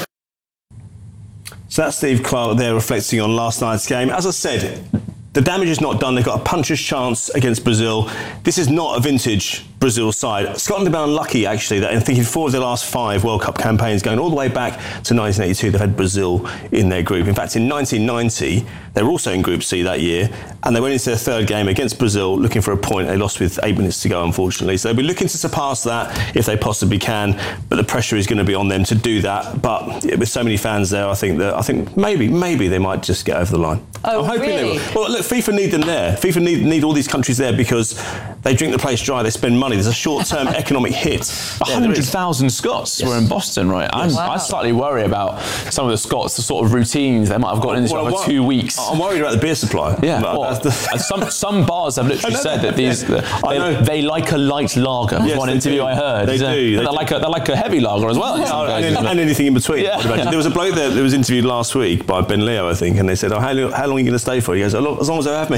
Speaker 16: So that's Steve Clarke there reflecting on last night's game. As I said, the damage is not done. They've got a puncher's chance against Brazil. This is not a vintage Brazil side. Scotland have been unlucky, actually, that in thinking four of their last five World Cup campaigns, going all the way back to nineteen eighty-two, they've had Brazil in their group. In fact, in nineteen ninety, they were also in Group C that year, and they went into their third game against Brazil looking for a point. They lost with eight minutes to go, unfortunately. So they'll be looking to surpass that if they possibly can, but the pressure is going to be on them to do that. But with so many fans there, I think that I think maybe maybe they might just get over the line.
Speaker 13: Oh,
Speaker 16: I'm hoping
Speaker 13: really?
Speaker 16: they will. Well, look, FIFA need them there. FIFA need need all these countries there because they drink the place dry. They spend money. There's a short-term economic hit.
Speaker 12: one hundred thousand Scots yes. were in Boston, right?
Speaker 16: Yes.
Speaker 12: Wow. I slightly worry about some of the Scots, the sort of routines they might have gotten into
Speaker 16: well,
Speaker 12: over
Speaker 16: well,
Speaker 12: two weeks.
Speaker 16: I'm worried about the beer supply.
Speaker 12: Yeah. Well, the... some some bars have literally said that these they, they like a light lager. Yes, one interview
Speaker 16: do.
Speaker 12: I heard.
Speaker 16: They do. They
Speaker 12: they're
Speaker 16: do.
Speaker 12: like a they're like a heavy lager as well.
Speaker 16: Yeah, and, and, and anything in between.
Speaker 12: Yeah.
Speaker 16: There was a bloke there that was interviewed last week by Ben Leo, I think, and they said, "Oh, how, how long are you going to stay for?" He goes, "As long as they have me."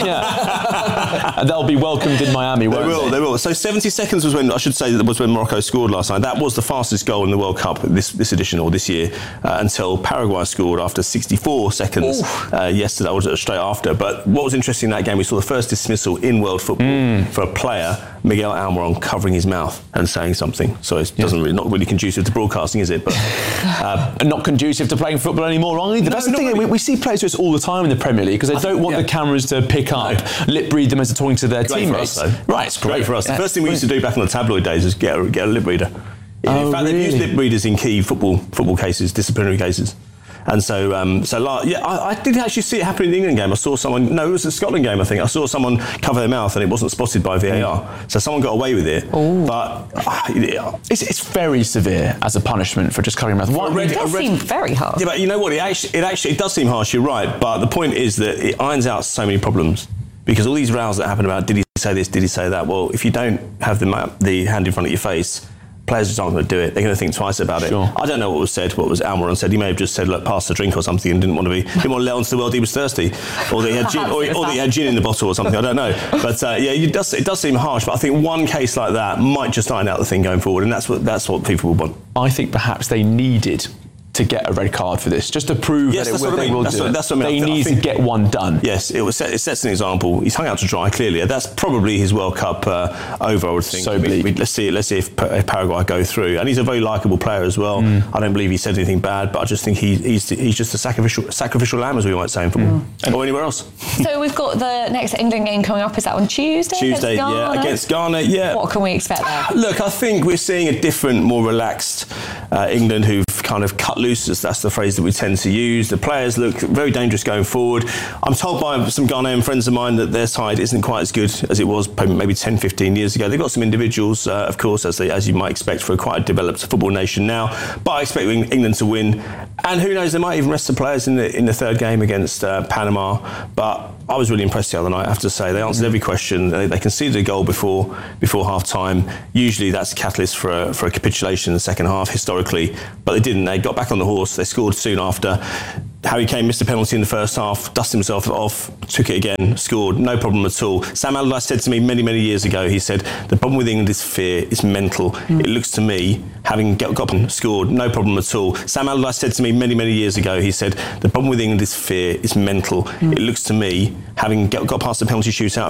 Speaker 12: Yeah. And they'll be welcomed in Miami.
Speaker 16: They
Speaker 12: won't
Speaker 16: will.
Speaker 12: They?
Speaker 16: They will. So seventy seconds was when I should say that was when Morocco scored last night. That was the fastest goal in the World Cup this this edition or this year uh, until Paraguay scored after sixty-four seconds uh, yesterday, or straight after. But what was interesting in that game, we saw the first dismissal in world football mm. for a player, Miguel Almiron, covering his mouth and saying something. So it doesn't yeah. really, not really conducive to broadcasting, is it? But
Speaker 12: uh, and not conducive to playing football anymore either.
Speaker 16: No,
Speaker 12: That's the thing. Really. We, we see players do this all the time in the Premier League because they I don't think, want yeah. the cameras to pick up, no. lip read them as they're talking to their
Speaker 16: great
Speaker 12: teammates.
Speaker 16: For us,
Speaker 12: right, it's great.
Speaker 16: great for us.
Speaker 12: Yeah.
Speaker 16: The first thing we used to do back in the tabloid days is get a, get a lip reader. In
Speaker 12: oh,
Speaker 16: fact,
Speaker 12: really?
Speaker 16: they've used lip readers in key football football cases, disciplinary cases. And so, um, so like, yeah, I, I did actually see it happen in the England game. I saw someone, no, it was the Scotland game, I think. I saw someone cover their mouth and it wasn't spotted by V A R. Mm. So someone got away with it.
Speaker 12: Ooh.
Speaker 16: But uh,
Speaker 12: it's, it's very severe as a punishment for just covering your mouth.
Speaker 9: What, red, it does red, seem very harsh.
Speaker 16: Yeah, but you know what? It actually, it actually, it does seem harsh. You're right. But the point is that it irons out so many problems, because all these rows that happen about did he say this, did he say that? Well, if you don't have the map, the hand in front of your face, players just aren't going to do it. They're going to think twice about it.
Speaker 12: Sure.
Speaker 16: I don't know what was said, what was Almiron said. He may have just said, look, pass the drink or something, and didn't want to be, didn't want to let on to the world he was thirsty, or that he had gin, or, or that he had gin in the bottle or something. I don't know. But uh, yeah, it does, it does seem harsh. But I think one case like that might just iron out the thing going forward, and that's what that's what people will want.
Speaker 12: I think perhaps they needed to get a red card for this, just to prove
Speaker 16: yes,
Speaker 12: that it will,
Speaker 16: I mean.
Speaker 12: they will
Speaker 16: that's
Speaker 12: do
Speaker 16: what,
Speaker 12: it.
Speaker 16: That's what I mean.
Speaker 12: They
Speaker 16: I
Speaker 12: need
Speaker 16: think,
Speaker 12: to get one done.
Speaker 16: Yes, it, was set, it sets an example. He's hung out to dry, clearly. That's probably his World Cup uh, over, I would think.
Speaker 12: So bleak.
Speaker 16: We, we, let's see Let's see if, if Paraguay go through. And he's a very likeable player as well. Mm. I don't believe he said anything bad, but I just think he, he's he's just a sacrificial sacrificial lamb, as we might say in football. Mm. Or anywhere else.
Speaker 13: So we've got the next England game coming up. Is that on Tuesday?
Speaker 16: Tuesday,
Speaker 13: against
Speaker 16: yeah, against Ghana, yeah.
Speaker 13: What can we expect there?
Speaker 16: Look, I think we're seeing a different, more relaxed uh, England who've kind of cut loose. That's the phrase that we tend to use. The players look very dangerous going forward. I'm told by some Ghanaian friends of mine that their side isn't quite as good as it was maybe ten, fifteen years ago. They've got some individuals, uh, of course, as they, as you might expect for a quite a developed football nation now. But I expect England to win. And who knows, they might even rest the players in the in the third game against uh, Panama. But I was really impressed the other night, I have to say. They answered every question. They, they conceded a goal before before half time. Usually that's a catalyst for a, for a capitulation in the second half, historically. But they didn't. They got back on the horse. They scored soon after. Harry Kane missed a penalty in the first half, dusted himself off, took it again, scored, no problem at all. Sam Allardyce said to me many, many years ago, he said, the problem with England is fear, it's mental. Mm. It looks to me, having got up and scored, no problem at all. Sam Allardyce said to me many, many years ago, he said, the problem with England is fear, it's mental. Mm. It looks to me, having got past the penalty shootout